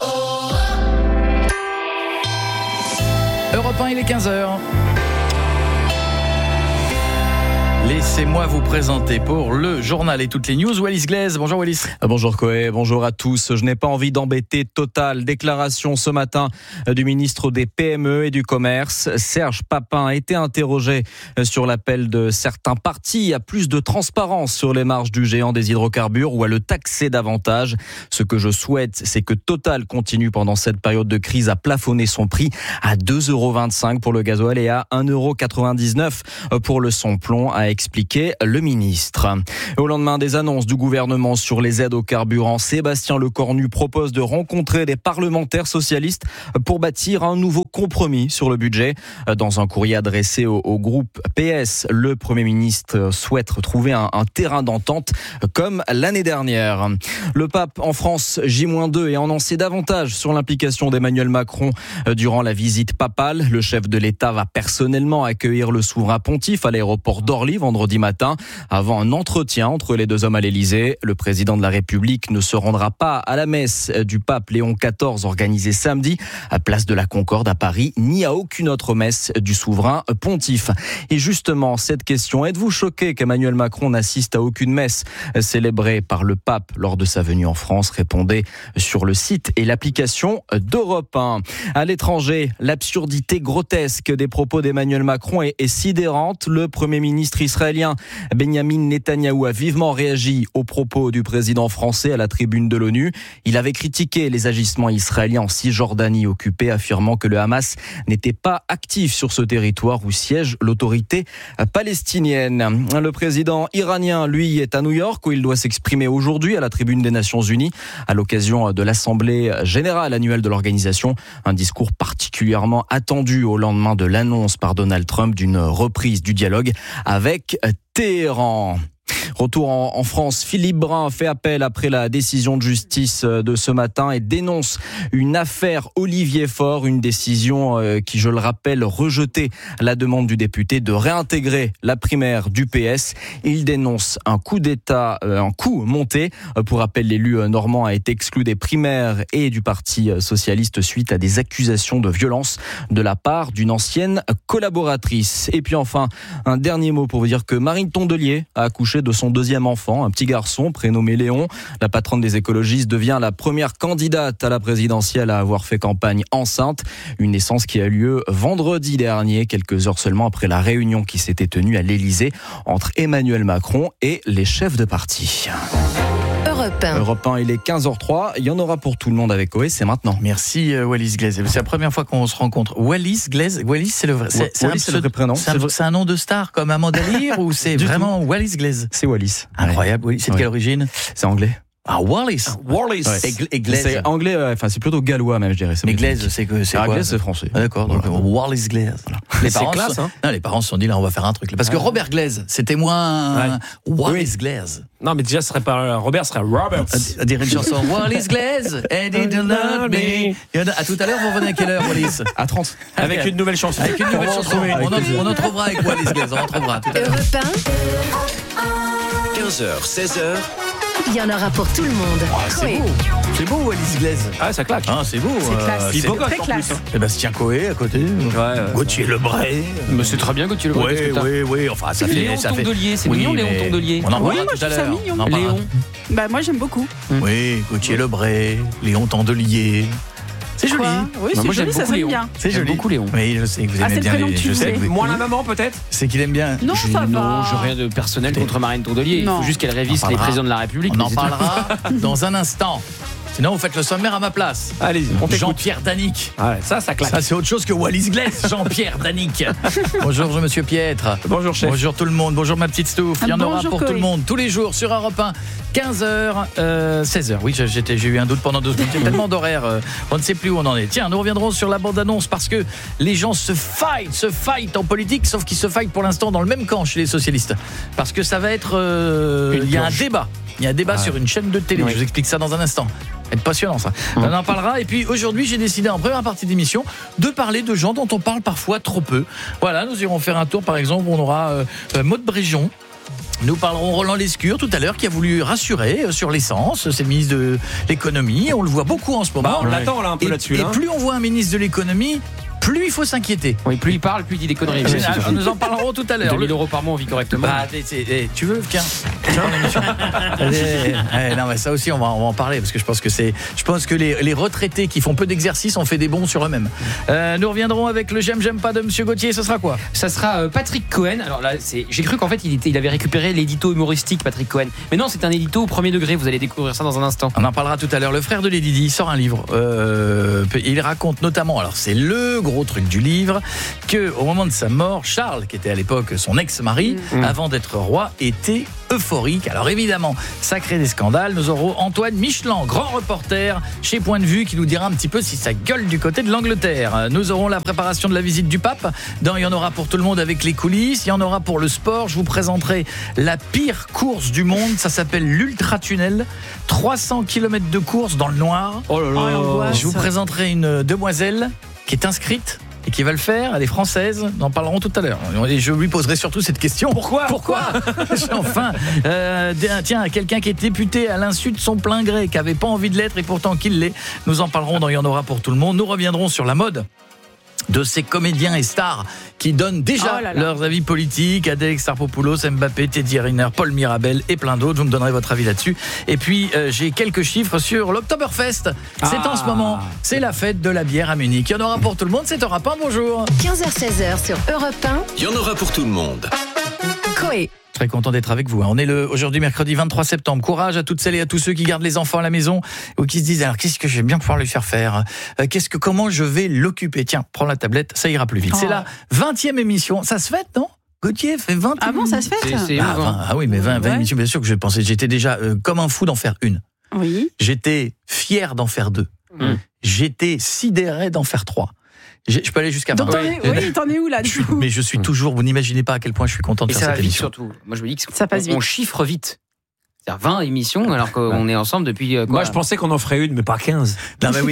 Europe 1, il est 15h. Laissez-moi vous présenter pour le journal et toutes les news Wallis Glaise. Bonjour Wallis. Bonjour Coé, bonjour à tous. Je n'ai pas envie d'embêter Total. Déclaration ce matin du ministre des PME et du Commerce. Serge Papin a été interrogé sur l'appel de certains partis à plus de transparence sur les marges du géant des hydrocarbures ou à le taxer davantage. Ce que je souhaite, c'est que Total continue pendant cette période de crise à plafonner son prix à 2,25 € pour le gasoil et à 1,99 € pour le sans-plomb, a expliqué le ministre. Au lendemain des annonces du gouvernement sur les aides aux carburants, Sébastien Lecornu propose de rencontrer les parlementaires socialistes pour bâtir un nouveau compromis sur le budget. Dans un courrier adressé au groupe PS, le Premier ministre souhaite retrouver un terrain d'entente comme l'année dernière. Le pape en France, J-2, et en sait davantage sur l'implication d'Emmanuel Macron durant la visite papale. Le chef de l'État va personnellement accueillir le souverain pontife à l'aéroport d'Orly vendredi matin. Avant un entretien entre les deux hommes à l'Élysée, le président de la République ne se rendra pas à la messe du pape Léon XIV organisée samedi à Place de la Concorde à Paris, ni à aucune autre messe du souverain pontife. Et justement, cette question, êtes-vous choqué qu'Emmanuel Macron n'assiste à aucune messe célébrée par le pape lors de sa venue en France? Répondez sur le site et l'application d'Europe 1. À l'étranger, l'absurdité grotesque des propos d'Emmanuel Macron est sidérante. Le Premier ministre israélien Benjamin Netanyahou a vivement réagi aux propos du président français à la tribune de l'ONU. Il avait critiqué les agissements israéliens en Cisjordanie occupée, affirmant que le Hamas n'était pas actif sur ce territoire où siège l'autorité palestinienne. Le président iranien, lui, est à New York où il doit s'exprimer aujourd'hui à la tribune des Nations Unies à l'occasion de l'Assemblée générale annuelle de l'organisation. Un discours particulièrement attendu au lendemain de l'annonce par Donald Trump d'une reprise du dialogue avec Téhéran. Retour en France, Philippe Brun fait appel après la décision de justice de ce matin et dénonce une affaire Olivier Faure, une décision qui, je le rappelle, rejetait la demande du député de réintégrer la primaire du PS. Il dénonce un coup d'État, un coup monté. Pour rappel, l'élu normand a été exclu des primaires et du Parti socialiste suite à des accusations de violence de la part d'une ancienne collaboratrice. Et puis enfin, un dernier mot pour vous dire que Marine Tondelier a accouché de son deuxième enfant, un petit garçon prénommé Léon. La patronne des écologistes devient la première candidate à la présidentielle à avoir fait campagne enceinte. Une naissance qui a lieu vendredi dernier, quelques heures seulement après la réunion qui s'était tenue à l'Élysée entre Emmanuel Macron et les chefs de parti. Europe 1, il est 15h03. Il y en aura pour tout le monde avec OE, c'est maintenant. Merci Wallis Glaise. C'est la première fois qu'on se rencontre. Wallis Glaise, Wallis c'est le vrai, c'est le vrai prénom. C'est un nom de star comme Amanda Lear ou c'est vraiment Wallis Glaise? C'est Wallis. Incroyable. Wallis. C'est de quelle origine? C'est anglais. Ah, Wallis. Wallis. Ouais. Et Glaise. C'est anglais, enfin c'est plutôt gallois même, je dirais. Mais Glaise, c'est quoi? Glaise, c'est français. Ah, d'accord, donc Wallis Glaise. Voilà. Les parents, classe, hein. Non, les parents se sont dit là, on va faire un truc. Parce que Robert Glaise, c'était moins Wallis Glaise. Non, mais déjà, ce serait pas Robert, ce serait Robert. À dire une chanson Wallis Glaise, and it love me. À tout à l'heure, vous revenez à quelle heure, Wallis? À 30. Avec une nouvelle chanson. Avec une nouvelle chanson. On en trouvera avec Wallis Glaise, on en trouvera tout à l'heure. 15h, 16h. Il y en aura pour tout le monde. C'est beau. C'est beau, Wallis Glaise. Ah, ça claque. Ah, c'est beau. C'est classe. C'est beau, très classe. Sébastien Coé à côté. Gauthier Lebray. Mais c'est très bien, Gauthier Lebray. Oui. Enfin, ça fait. Léon Tondelier, c'est mignon, Léon Tondelier. On en Oui, parlera moi tout je à trouve ça l'heure. mignon. Léon. Bah moi j'aime beaucoup. Oui, Gauthier Lebray, Léon Tondelier. C'est joli. Oui, c'est joli, ça sonne bien. C'est joli. beaucoup Léon. Oui, je sais que vous aimez bien les. Je sais. Moins la maman, peut-être? C'est qu'il aime bien. Non, ça va. Non, je rien de personnel contre Marine Tondelier. Il faut juste qu'elle révise les présidents de la République. On en parlera dans un instant. Sinon, vous faites le sommaire à ma place. Allez, on t'écoute. Jean-Pierre Danic. Ouais, ça claque. Ça, c'est autre chose que Wallis Glaise. Jean-Pierre Danic. Bonjour, monsieur Pietre. Bonjour, chef. Bonjour tout le monde. Bonjour, ma petite Stouff. Il y en aura pour tout le monde. Tous les jours sur Europe 1. 15h, 16h. Oui, j'ai eu un doute pendant 2 secondes. Il y a tellement d'horaires. On ne sait plus où on en est. Tiens, nous reviendrons sur la bande-annonce parce que les gens se fight en politique, sauf qu'ils se fight pour l'instant dans le même camp chez les socialistes. Parce que ça va être... il y a un débat. Il y a un débat sur une chaîne de télé. Je vous explique ça dans un instant. C'est passionnant ça. On en parlera. Et puis aujourd'hui, j'ai décidé en première partie d'émission de parler de gens dont on parle parfois trop peu. Voilà, nous irons faire un tour par exemple où on aura Maud Bréjon. Nous parlerons Roland Lescure tout à l'heure qui a voulu rassurer sur l'essence. C'est le ministre de l'économie. On le voit beaucoup en ce moment. On l'attend là un peu là-dessus. Et plus on voit un ministre de l'économie, plus il faut s'inquiéter. Oui, plus il parle, plus il dit des conneries. Nous en parlerons tout à l'heure. 2 000 € par mois, on vit correctement. Tu veux, tiens. Non, mais ça aussi, on va en parler parce que je pense que les retraités qui font peu d'exercice ont fait des bons sur eux-mêmes. Nous reviendrons avec le j'aime pas de Monsieur Gauthier. Ce sera quoi? Ça sera Patrick Cohen. Alors là, j'ai cru qu'en fait il avait récupéré l'édito humoristique Patrick Cohen. Mais non, c'est un édito au premier degré. Vous allez découvrir ça dans un instant. On en parlera tout à l'heure. Le frère de Lady Di sort un livre. Il raconte notamment, alors c'est le gros truc du livre, que au moment de sa mort, Charles, qui était à l'époque son ex-mari, avant d'être roi, était euphorique. Alors évidemment, ça crée des scandales. Nous aurons Antoine Michelin, grand reporter chez Point de Vue, qui nous dira un petit peu si ça gueule du côté de l'Angleterre. Nous aurons la préparation de la visite du pape. Il y en aura pour tout le monde avec les coulisses. Il y en aura pour le sport. Je vous présenterai la pire course du monde. Ça s'appelle l'Ultra-Tunnel. 300 km de course dans le noir. Oh là là. Je vous présenterai une demoiselle qui est inscrite et qui va le faire, elle est française, nous en parlerons tout à l'heure. Et je lui poserai surtout cette question. Pourquoi Enfin, tiens, quelqu'un qui est député à l'insu de son plein gré, qui n'avait pas envie de l'être et pourtant qu'il l'est. Nous en parlerons dans Il y en aura pour tout le monde. Nous reviendrons sur la mode de ces comédiens et stars qui donnent déjà leurs avis politiques. Adèle Exarchopoulos, Mbappé, Teddy Riner, Paul Mirabel et plein d'autres. Vous me donnerez votre avis là-dessus. Et puis, j'ai quelques chiffres sur l'Oktoberfest. C'est en ce moment, c'est la fête de la bière à Munich. Il y en aura pour tout le monde, c'est Europe 1, bonjour. 15h-16h sur Europe 1. Il y en aura pour tout le monde. Coé. Très content d'être avec vous. On est aujourd'hui mercredi 23 septembre. Courage à toutes celles et à tous ceux qui gardent les enfants à la maison ou qui se disent alors qu'est-ce que je vais bien pouvoir lui faire comment je vais l'occuper. Tiens, prends la tablette, ça ira plus vite. C'est la 20e émission. Ça se fête, non? Gauthier fait 20. Ah bon, ça se fête? Oui, mais 20 émissions, bien sûr que je pensais. J'étais déjà comme un fou d'en faire une. Oui. J'étais fier d'en faire 2. J'étais sidéré d'en faire 3. Je peux aller jusqu'à 20. T'en es où là du coup? Mais je suis toujours, vous n'imaginez pas à quel point je suis content de faire cette émission. Surtout. Moi je me dis que ça passe vite. On chiffre vite. C'est-à-dire 20 émissions alors qu'on est ensemble depuis quoi? Moi je pensais qu'on en ferait une mais pas 15. Non mais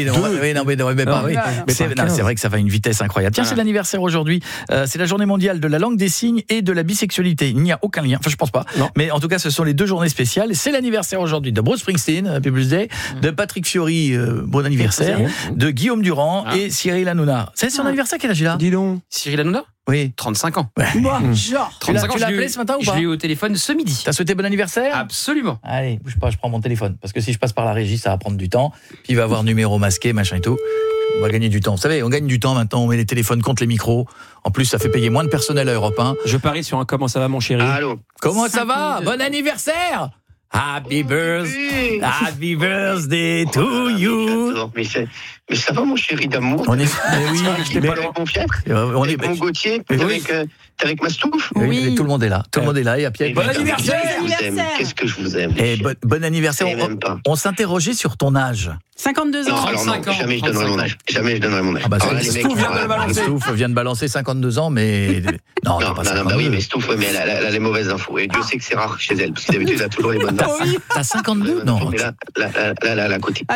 c'est vrai que ça va à une vitesse incroyable. Tiens, c'est l'anniversaire aujourd'hui. C'est la journée mondiale de la langue des signes et de la bisexualité. Il n'y a aucun lien, enfin je pense pas. Non. Mais en tout cas, ce sont les 2 journées spéciales. C'est l'anniversaire aujourd'hui de Bruce Springsteen, Happy Birthday, de Patrick Fiori, bon anniversaire, de Guillaume Durand et Cyril Hanouna. C'est son anniversaire, quel âge il a? Dis donc. Cyril Hanouna? Oui. 35 ans. Genre. 35 ans. Tu l'as appelé ce matin ou pas? Je l'ai eu au téléphone ce midi. T'as souhaité bon anniversaire? Absolument. Allez, bouge pas, je prends mon téléphone. Parce que si je passe par la régie, ça va prendre du temps. Puis il va avoir numéro masqué, machin et tout. On va gagner du temps. Vous savez, on gagne du temps maintenant. On met les téléphones contre les micros. En plus, ça fait payer moins de personnel à Europe 1. Je parie sur un comment ça va, mon chéri. Allô. Comment ça va? Bon anniversaire! Happy birthday, happy birthday to you. Mais ça va, mon chéri d'amour? On est, oui, je t'ai pas avec mon fièvre. On est bon Gauthier. T'es avec Mastouf? Oui. Tout le monde est là. Tout le monde est là. Et puis, bon anniversaire. Qu'est-ce que je vous aime. Et bon anniversaire. On s'interrogeait sur ton âge. 52 ans. Alors non, jamais je donnerai mon âge. Jamais je donnerai mon âge. Ah bah, Stouff vient de balancer 52 ans, mais non, oui, mais Stouff, mais elle a les mauvaises infos. Et Dieu sait que c'est rare chez elle, parce que d'habitude, elle a toujours les bonnes infos. T'as 52? Non. Mais là, à côté.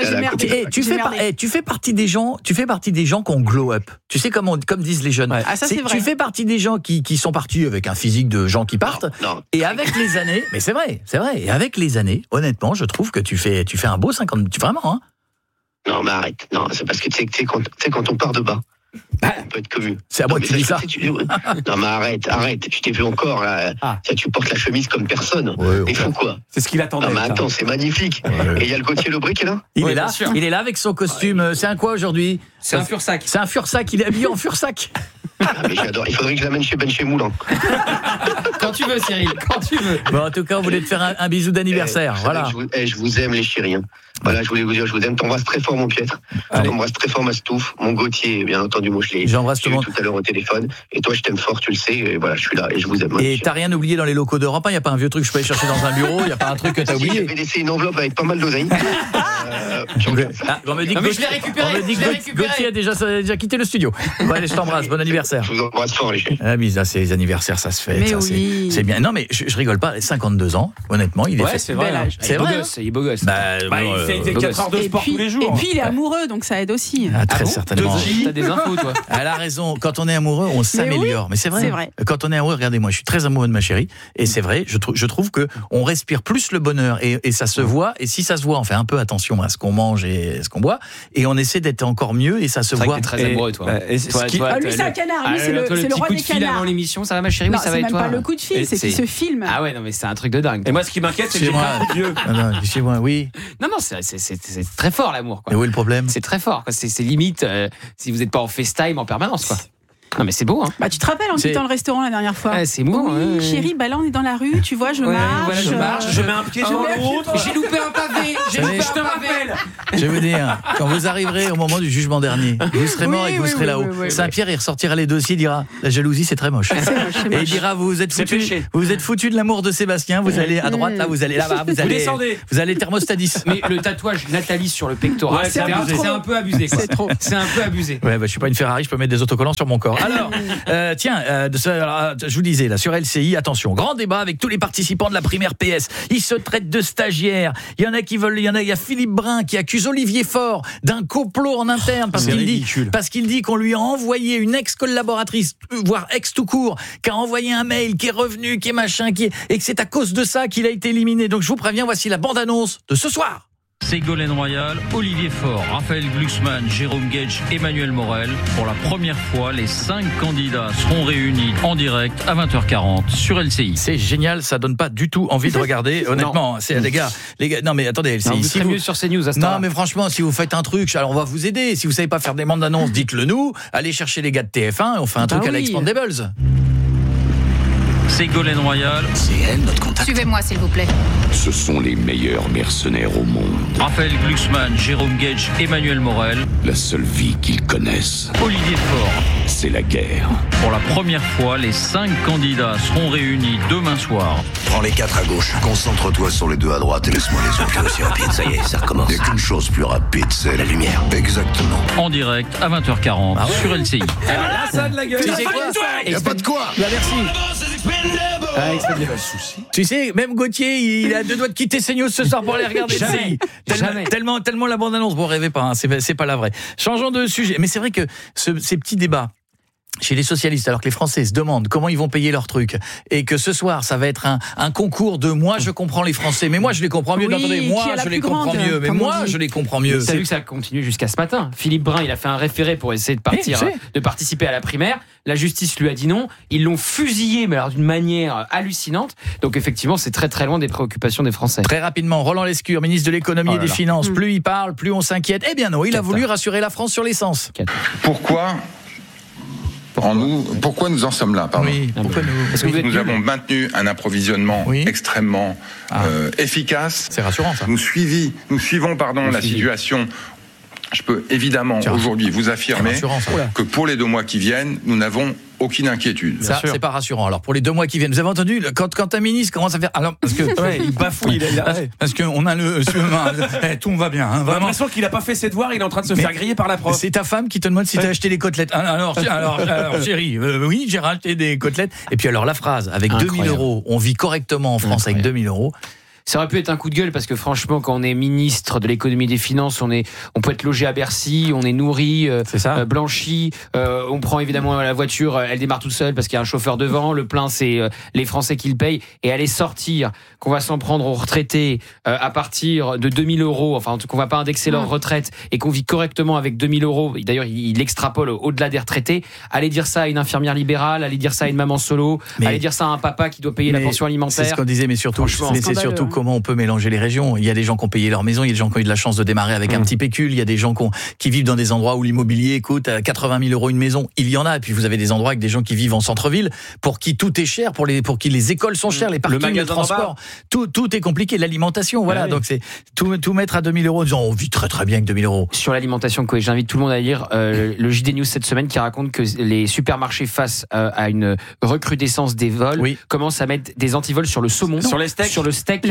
Tu fais partie des gens qui ont glow up. Tu sais comme disent les jeunes. Ah, ça c'est vrai. Tu fais partie des gens qui sont partis avec un physique de gens qui partent. Non. Et avec les années, mais c'est vrai. Et avec les années, honnêtement, je trouve que tu fais un beau 50, vraiment, hein. Non, mais arrête. Non, c'est parce que tu sais quand on part de bas, on peut être commu. C'est à moi que tu dis ça. Non, mais arrête. Je t'ai vu encore, là. Tu portes la chemise comme personne. Il faut quoi? C'est ce qu'il attendait. Non, mais attends, c'est magnifique. Et il y a le Gauthier Lebré qui est là? Il est là avec son costume. C'est un quoi aujourd'hui? C'est un fursac. C'est un fursac, il est habillé en fursac. Ah, mais j'adore. Il faudrait que je l'amène chez Ben Chemoul. Quand tu veux, Cyril, quand tu veux. Bon, en tout cas, on voulait te faire un bisou d'anniversaire. Voilà. Je vous aime, les chéris. Voilà, je voulais vous dire, je vous aime. T'embrasses très fort, mon Pietre. T'embrasses très fort, ma Stouff. Mon Gauthier, bien entendu, moi, je l'ai vu tout à l'heure au téléphone. Et toi, je t'aime fort, tu le sais. Et voilà, je suis là et je vous aime. Et t'as rien oublié dans les locaux d'Europe 1? Il n'y a pas un vieux truc que je peux aller chercher dans un bureau? Il n'y a pas un truc que t'as oublié? J'avais laissé une enveloppe avec pas mal d'oseille. On me dit que Gauthier a déjà quitté le studio. Bon, allez, je t'embrasse. Bon anniversaire. anniversaire. Je vous embrasse fort, les chéris. Ah, mais ça, c'est les anniversaires, ça se fait. Mais ça, oui. c'est bien. Non, mais je rigole pas. 52 ans, honnêtement, il est fait. C'est vrai. C'est vrai. Il est beau gosse. Il fait 4 heures de sport tous les jours. Et puis il est amoureux, donc ça aide aussi. Très certainement. T'as des infos, toi. Elle a raison. Quand on est amoureux, on s'améliore. Mais c'est vrai. Quand on est amoureux, regardez, moi, je suis très amoureux de ma chérie. Et c'est vrai, je trouve que on respire plus le bonheur. Et ça se voit. Et si ça se voit, on fait un peu attention à ce qu'on mange et ce qu'on boit. Et on essaie d'être encore mieux. Et ça se voit. T'es très amoureux, toi. Lui, c'est un canard. Lui, c'est le roi des canards. Avant l'émission, ça va, ma chérie? Oui, ça va, et toi? C'est même pas le coup de fil, c'est qu'il se filme. Ah ouais, non, mais c'est un truc de dingue. Et moi, ce qui m'inquiète, c'est que j'ai pas trop de vieux. Non, chez moi, oui. Non, c'est très fort, l'amour, quoi. Mais où est le problème? C'est très fort, quoi. C'est limite si vous n'êtes pas en FaceTime en permanence, quoi. Non, mais c'est beau, hein. Tu te rappelles en quittant le restaurant la dernière fois? C'est moi. Oui, chérie, là on est dans la rue, tu vois, je marche. Je marche, je mets un pied sur l'autre. J'ai loupé un pavé. Je te rappelle. Je vais vous dire, quand vous arriverez au moment du jugement dernier, vous serez mort et que vous serez là-haut. Saint-Pierre, il ressortira les dossiers, il dira la jalousie, c'est très moche. Et il dira vous êtes foutu de l'amour de Sébastien, vous allez à droite, là, vous allez là-bas, vous allez thermostat 10. Mais le tatouage Nathalie sur le pectoral, c'est un peu abusé. C'est un peu abusé. Ouais, je suis pas une Ferrari, je peux mettre des autocollants sur mon corps. Alors, je vous disais là sur LCI, attention, grand débat avec tous les participants de la primaire PS. Ils se traitent de stagiaires. Il y en a qui veulent, il y a Philippe Brun qui accuse Olivier Faure d'un complot en interne parce qu'il dit qu'on lui a envoyé une ex-collaboratrice, voire ex tout court, qui a envoyé un mail, qui est revenu, qui est machin, et que c'est à cause de ça qu'il a été éliminé. Donc je vous préviens, voici la bande-annonce de ce soir. Ségolène Royal, Olivier Faure, Raphaël Glucksmann, Jérôme Gage, Emmanuel Morel. Pour la première fois, les 5 candidats seront réunis en direct à 20h40 sur LCI. C'est génial, ça donne pas du tout envie de regarder. Honnêtement, c'est les gars. Non mais attendez, LCI. Vous serez mieux sur CNews à ce temps-là. Non mais franchement, si vous faites un truc, alors on va vous aider. Si vous savez pas faire des bandes d'annonces, dites-le nous. Allez chercher les gars de TF1 et on fait un truc à la Expandables. Ségolène Royal. C'est elle, notre contact. Suivez-moi, s'il vous plaît. Ce sont les meilleurs mercenaires au monde. Raphaël Glucksmann, Jérôme Gage, Emmanuel Morel. La seule vie qu'ils connaissent. Olivier Faure. C'est la guerre. Pour la première fois, les 5 candidats seront réunis demain soir. Prends les 4 à gauche. Concentre-toi sur les 2 à droite et laisse-moi les autres aussi rapides. Ça y est, ça recommence. Il n'y a qu'une chose plus rapide, c'est la lumière. Exactement. En direct à 20h40 sur LCI. Là, ça a de la gueule. Il n'y a pas de quoi. Merci. Tu sais, même Gauthier, il a 2 doigts de quitter CNews ce soir pour aller regarder Jamais. tellement la bande-annonce. Bon, rêvez pas, hein, c'est pas la vraie. Changeons de sujet. Mais c'est vrai que ces petits débats chez les socialistes, alors que les Français se demandent comment ils vont payer leurs trucs, et que ce soir, ça va être un concours de moi, je comprends les Français, mais moi, je les comprends mieux. Attendez, moi, je les comprends mieux, mais moi, je les comprends mieux. T'as vu que ça a continué jusqu'à ce matin. Philippe Brun, il a fait un référé pour essayer de participer à la primaire. La justice lui a dit non. Ils l'ont fusillé, mais alors d'une manière hallucinante. Donc effectivement, c'est très très loin des préoccupations des Français. Très rapidement, Roland Lescure, ministre de l'économie et des finances. Plus il parle, plus on s'inquiète. Eh bien non, il a voulu rassurer la France sur l'essence. Pourquoi nous en sommes là, pardon. Oui, pourquoi nous Nous avons maintenu un approvisionnement extrêmement efficace. C'est rassurant, ça. Nous suivons la situation. Je peux évidemment aujourd'hui vous affirmer que pour les 2 mois qui viennent, nous n'avons aucune inquiétude. Ça, c'est pas rassurant. Alors, pour les 2 mois qui viennent, vous avez entendu, quand un ministre commence à faire... Alors, parce que... il bafouille. Parce qu'on a le... tout va bien. Hein, on a l'impression qu'il a pas fait ses devoirs, il est en train de se faire griller par la prof. C'est ta femme qui te demande si t'as acheté les côtelettes. Alors chérie, oui, j'ai racheté des côtelettes. Et puis alors, la phrase, avec 2000 €, on vit correctement en France avec 2000 €. Ça aurait pu être un coup de gueule parce que franchement, quand on est ministre de l'économie et des finances, on peut être logé à Bercy, on est nourri, blanchi, on prend évidemment la voiture, elle démarre toute seule parce qu'il y a un chauffeur devant, le plein c'est les Français qui le payent, et aller sortir qu'on va s'en prendre aux retraités à partir de 2000 €, enfin qu'on va pas indexer leur retraite et qu'on vit correctement avec 2000 €, d'ailleurs il extrapole au-delà des retraités, aller dire ça à une infirmière libérale, aller dire ça à une maman solo, aller dire ça à un papa qui doit payer la pension alimentaire. C'est ce qu'on disait, mais surtout comment on peut mélanger les régions. Il y a des gens qui ont payé leur maison, il y a des gens qui ont eu de la chance de démarrer avec un petit pécule, il y a des gens qui vivent dans des endroits où l'immobilier coûte 80 000 € une maison, il y en a, et puis vous avez des endroits avec des gens qui vivent en centre-ville, pour qui tout est cher, pour qui les écoles sont chères, les parkings, les transports, tout est compliqué, l'alimentation, voilà, donc c'est tout mettre à 2000 €, disant on vit très très bien avec 2000 €. Sur l'alimentation, j'invite tout le monde à lire le JD News cette semaine qui raconte que les supermarchés face à une recrudescence des vols commencent à mettre des antivols sur le saumon, sur le steak,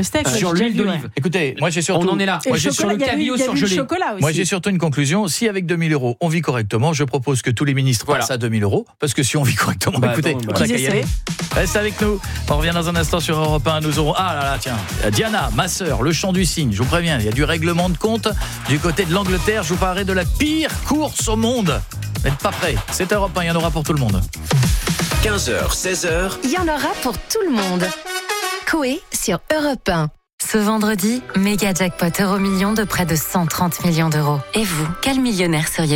steak. Sur l'huile d'olive. Écoutez, moi j'ai surtout... On en est là. Moi j'ai sur le cabillaud surgelé. Moi j'ai surtout une conclusion. Si avec 2000 €, on vit correctement, je propose que tous les ministres passent à 2000 €. Parce que si on vit correctement, écoutez, on a qu'à y aller. Reste avec nous. On revient dans un instant sur Europe 1. Nous aurons... Ah là là, tiens. Diana, ma sœur, le chant du cygne. Je vous préviens, il y a du règlement de compte du côté de l'Angleterre. Je vous parlerai de la pire course au monde. Vous n'êtes pas prêts. C'est Europe 1, il y en aura pour tout le monde. 15h, 16h. Il y en aura pour tout le monde. Coé sur Europe 1. Ce vendredi, méga jackpot Euro-Million de près de 130 millions d'euros. Et vous, quel millionnaire seriez-vous ?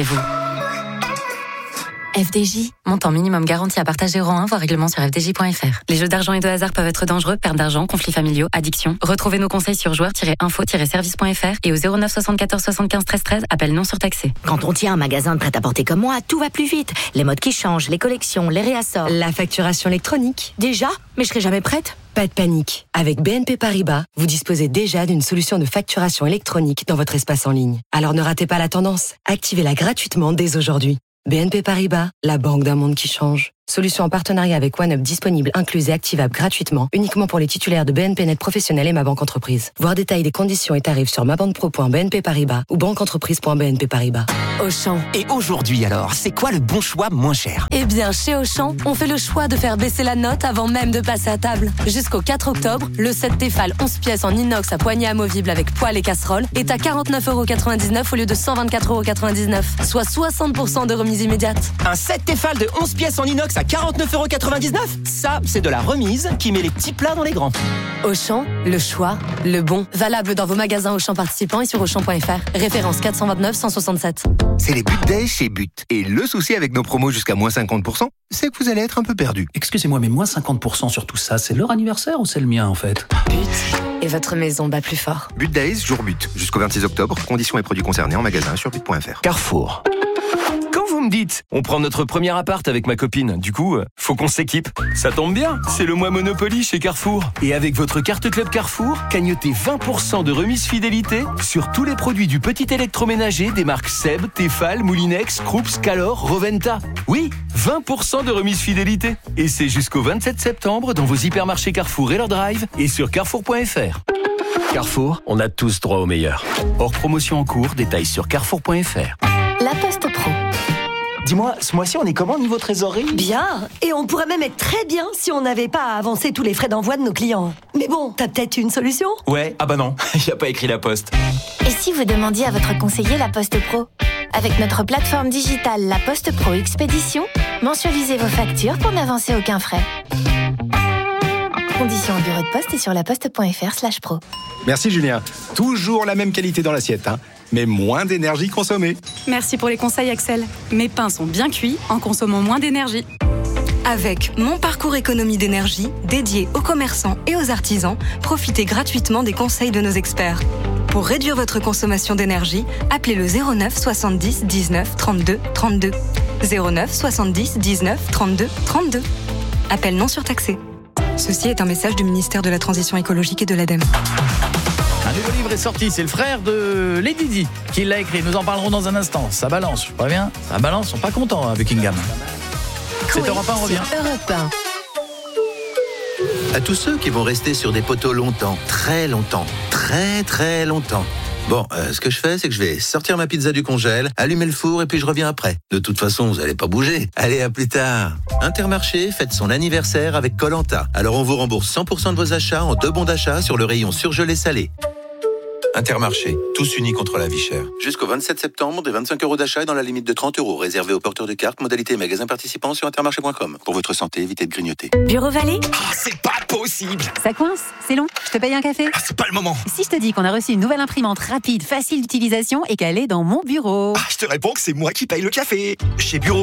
FDJ, montant minimum garanti à partager euro 1, voire règlement sur fdj.fr. Les jeux d'argent et de hasard peuvent être dangereux, perte d'argent, conflits familiaux, addiction. Retrouvez nos conseils sur joueurs-info-service.fr et au 09 74 75 13 13, appel non surtaxé. Quand on tient un magasin de prêt-à-porter comme moi, tout va plus vite. Les modes qui changent, les collections, les réassorts. La facturation électronique. Déjà ? Mais je serai jamais prête ? Pas de panique. Avec BNP Paribas, vous disposez déjà d'une solution de facturation électronique dans votre espace en ligne. Alors ne ratez pas la tendance. Activez-la gratuitement dès aujourd'hui. BNP Paribas, la banque d'un monde qui change. Solution en partenariat avec OneUp disponible, incluse et activable gratuitement, uniquement pour les titulaires de BNP Net Professionnel et Ma Banque Entreprise. Voir détails des conditions et tarifs sur mabanquepro.bnp Paribas ou banqueentreprise.bnp Paribas. Auchan. Et aujourd'hui alors, c'est quoi le bon choix moins cher ? Eh bien, chez Auchan, on fait le choix de faire baisser la note avant même de passer à table. Jusqu'au 4 octobre, le set Tefal 11 pièces en inox à poignée amovible avec poêle et casserole est à 49,99 € au lieu de 124,99 €, soit 60% de remise immédiate. Un set Tefal de 11 pièces en inox à 49,99 €. Ça, c'est de la remise qui met les petits plats dans les grands. Auchan, le choix, le bon. Valable dans vos magasins Auchan participants et sur Auchan.fr. Référence 429 167. C'est les But Days chez But. Et le souci avec nos promos jusqu'à moins 50%, c'est que vous allez être un peu perdu. Excusez-moi, mais moins 50% sur tout ça, c'est leur anniversaire ou c'est le mien en fait ? But. Et votre maison bat plus fort. But Days, jour But. Jusqu'au 26 octobre. Conditions et produits concernés en magasin sur but.fr. Carrefour. Quand vous me dites, on prend notre premier appart avec ma copine, du coup, faut qu'on s'équipe. Ça tombe bien, c'est le mois Monopoly chez Carrefour. Et avec votre carte Club Carrefour, cagnotez 20% de remise fidélité sur tous les produits du petit électroménager des marques Seb, Tefal, Moulinex, Krups, Calor, Roventa. Oui, 20% de remise fidélité. Et c'est jusqu'au 27 septembre dans vos hypermarchés Carrefour et leur drive et sur carrefour.fr. Carrefour, on a tous droit au meilleur. Hors promotion en cours, détails sur carrefour.fr. La Poste Pro. Dis-moi, ce mois-ci, on est comment niveau trésorerie ? Bien. Et on pourrait même être très bien si on n'avait pas à avancer tous les frais d'envoi de nos clients. Mais bon, t'as peut-être une solution ? Ouais, ah bah non, il a pas écrit la Poste. Et si vous demandiez à votre conseiller La Poste Pro ? Avec notre plateforme digitale La Poste Pro Expédition, mensualisez vos factures pour n'avancer aucun frais. Conditions au bureau de poste et sur laposte.fr/pro. Merci Julien. Toujours la même qualité dans l'assiette, mais moins d'énergie consommée. Merci pour les conseils Axel. Mes pains sont bien cuits en consommant moins d'énergie. Avec Mon Parcours Économie d'énergie, dédié aux commerçants et aux artisans, profitez gratuitement des conseils de nos experts. Pour réduire votre consommation d'énergie, appelez le 09 70 19 32 32. 09 70 19 32 32. Appel non surtaxé. Ceci est un message du ministère de la Transition écologique et de l'ADEME. Un nouveau livre est sorti, c'est le frère de Lady Di qui l'a écrit. Nous en parlerons dans un instant. Ça balance, je préviens. Ça balance, ils sont pas contents à Buckingham. C'est Europe 1, on revient. Europe 1. À tous ceux qui vont rester sur des poteaux longtemps, très longtemps, très très longtemps. Bon, ce que je fais, c'est que je vais sortir ma pizza du congèle, allumer le four et puis je reviens après. De toute façon, vous allez pas bouger. Allez, à plus tard. Intermarché fête son anniversaire avec Koh-Lanta. Alors on vous rembourse 100% de vos achats en 2 bons d'achat sur le rayon surgelé salé. Intermarché, tous unis contre la vie chère. Jusqu'au 27 septembre, des 25 € d'achat dans la limite de 30 €, réservés aux porteurs de cartes, modalités et magasins participants sur intermarché.com. Pour votre santé, évitez de grignoter. Bureau Vallée ? C'est pas possible. Ça coince ? C'est long ? Je te paye un café ? C'est pas le moment. Si je te dis qu'on a reçu une nouvelle imprimante rapide, facile d'utilisation et qu'elle est dans mon bureau ? Je te réponds que c'est moi qui paye le café. Chez Bureau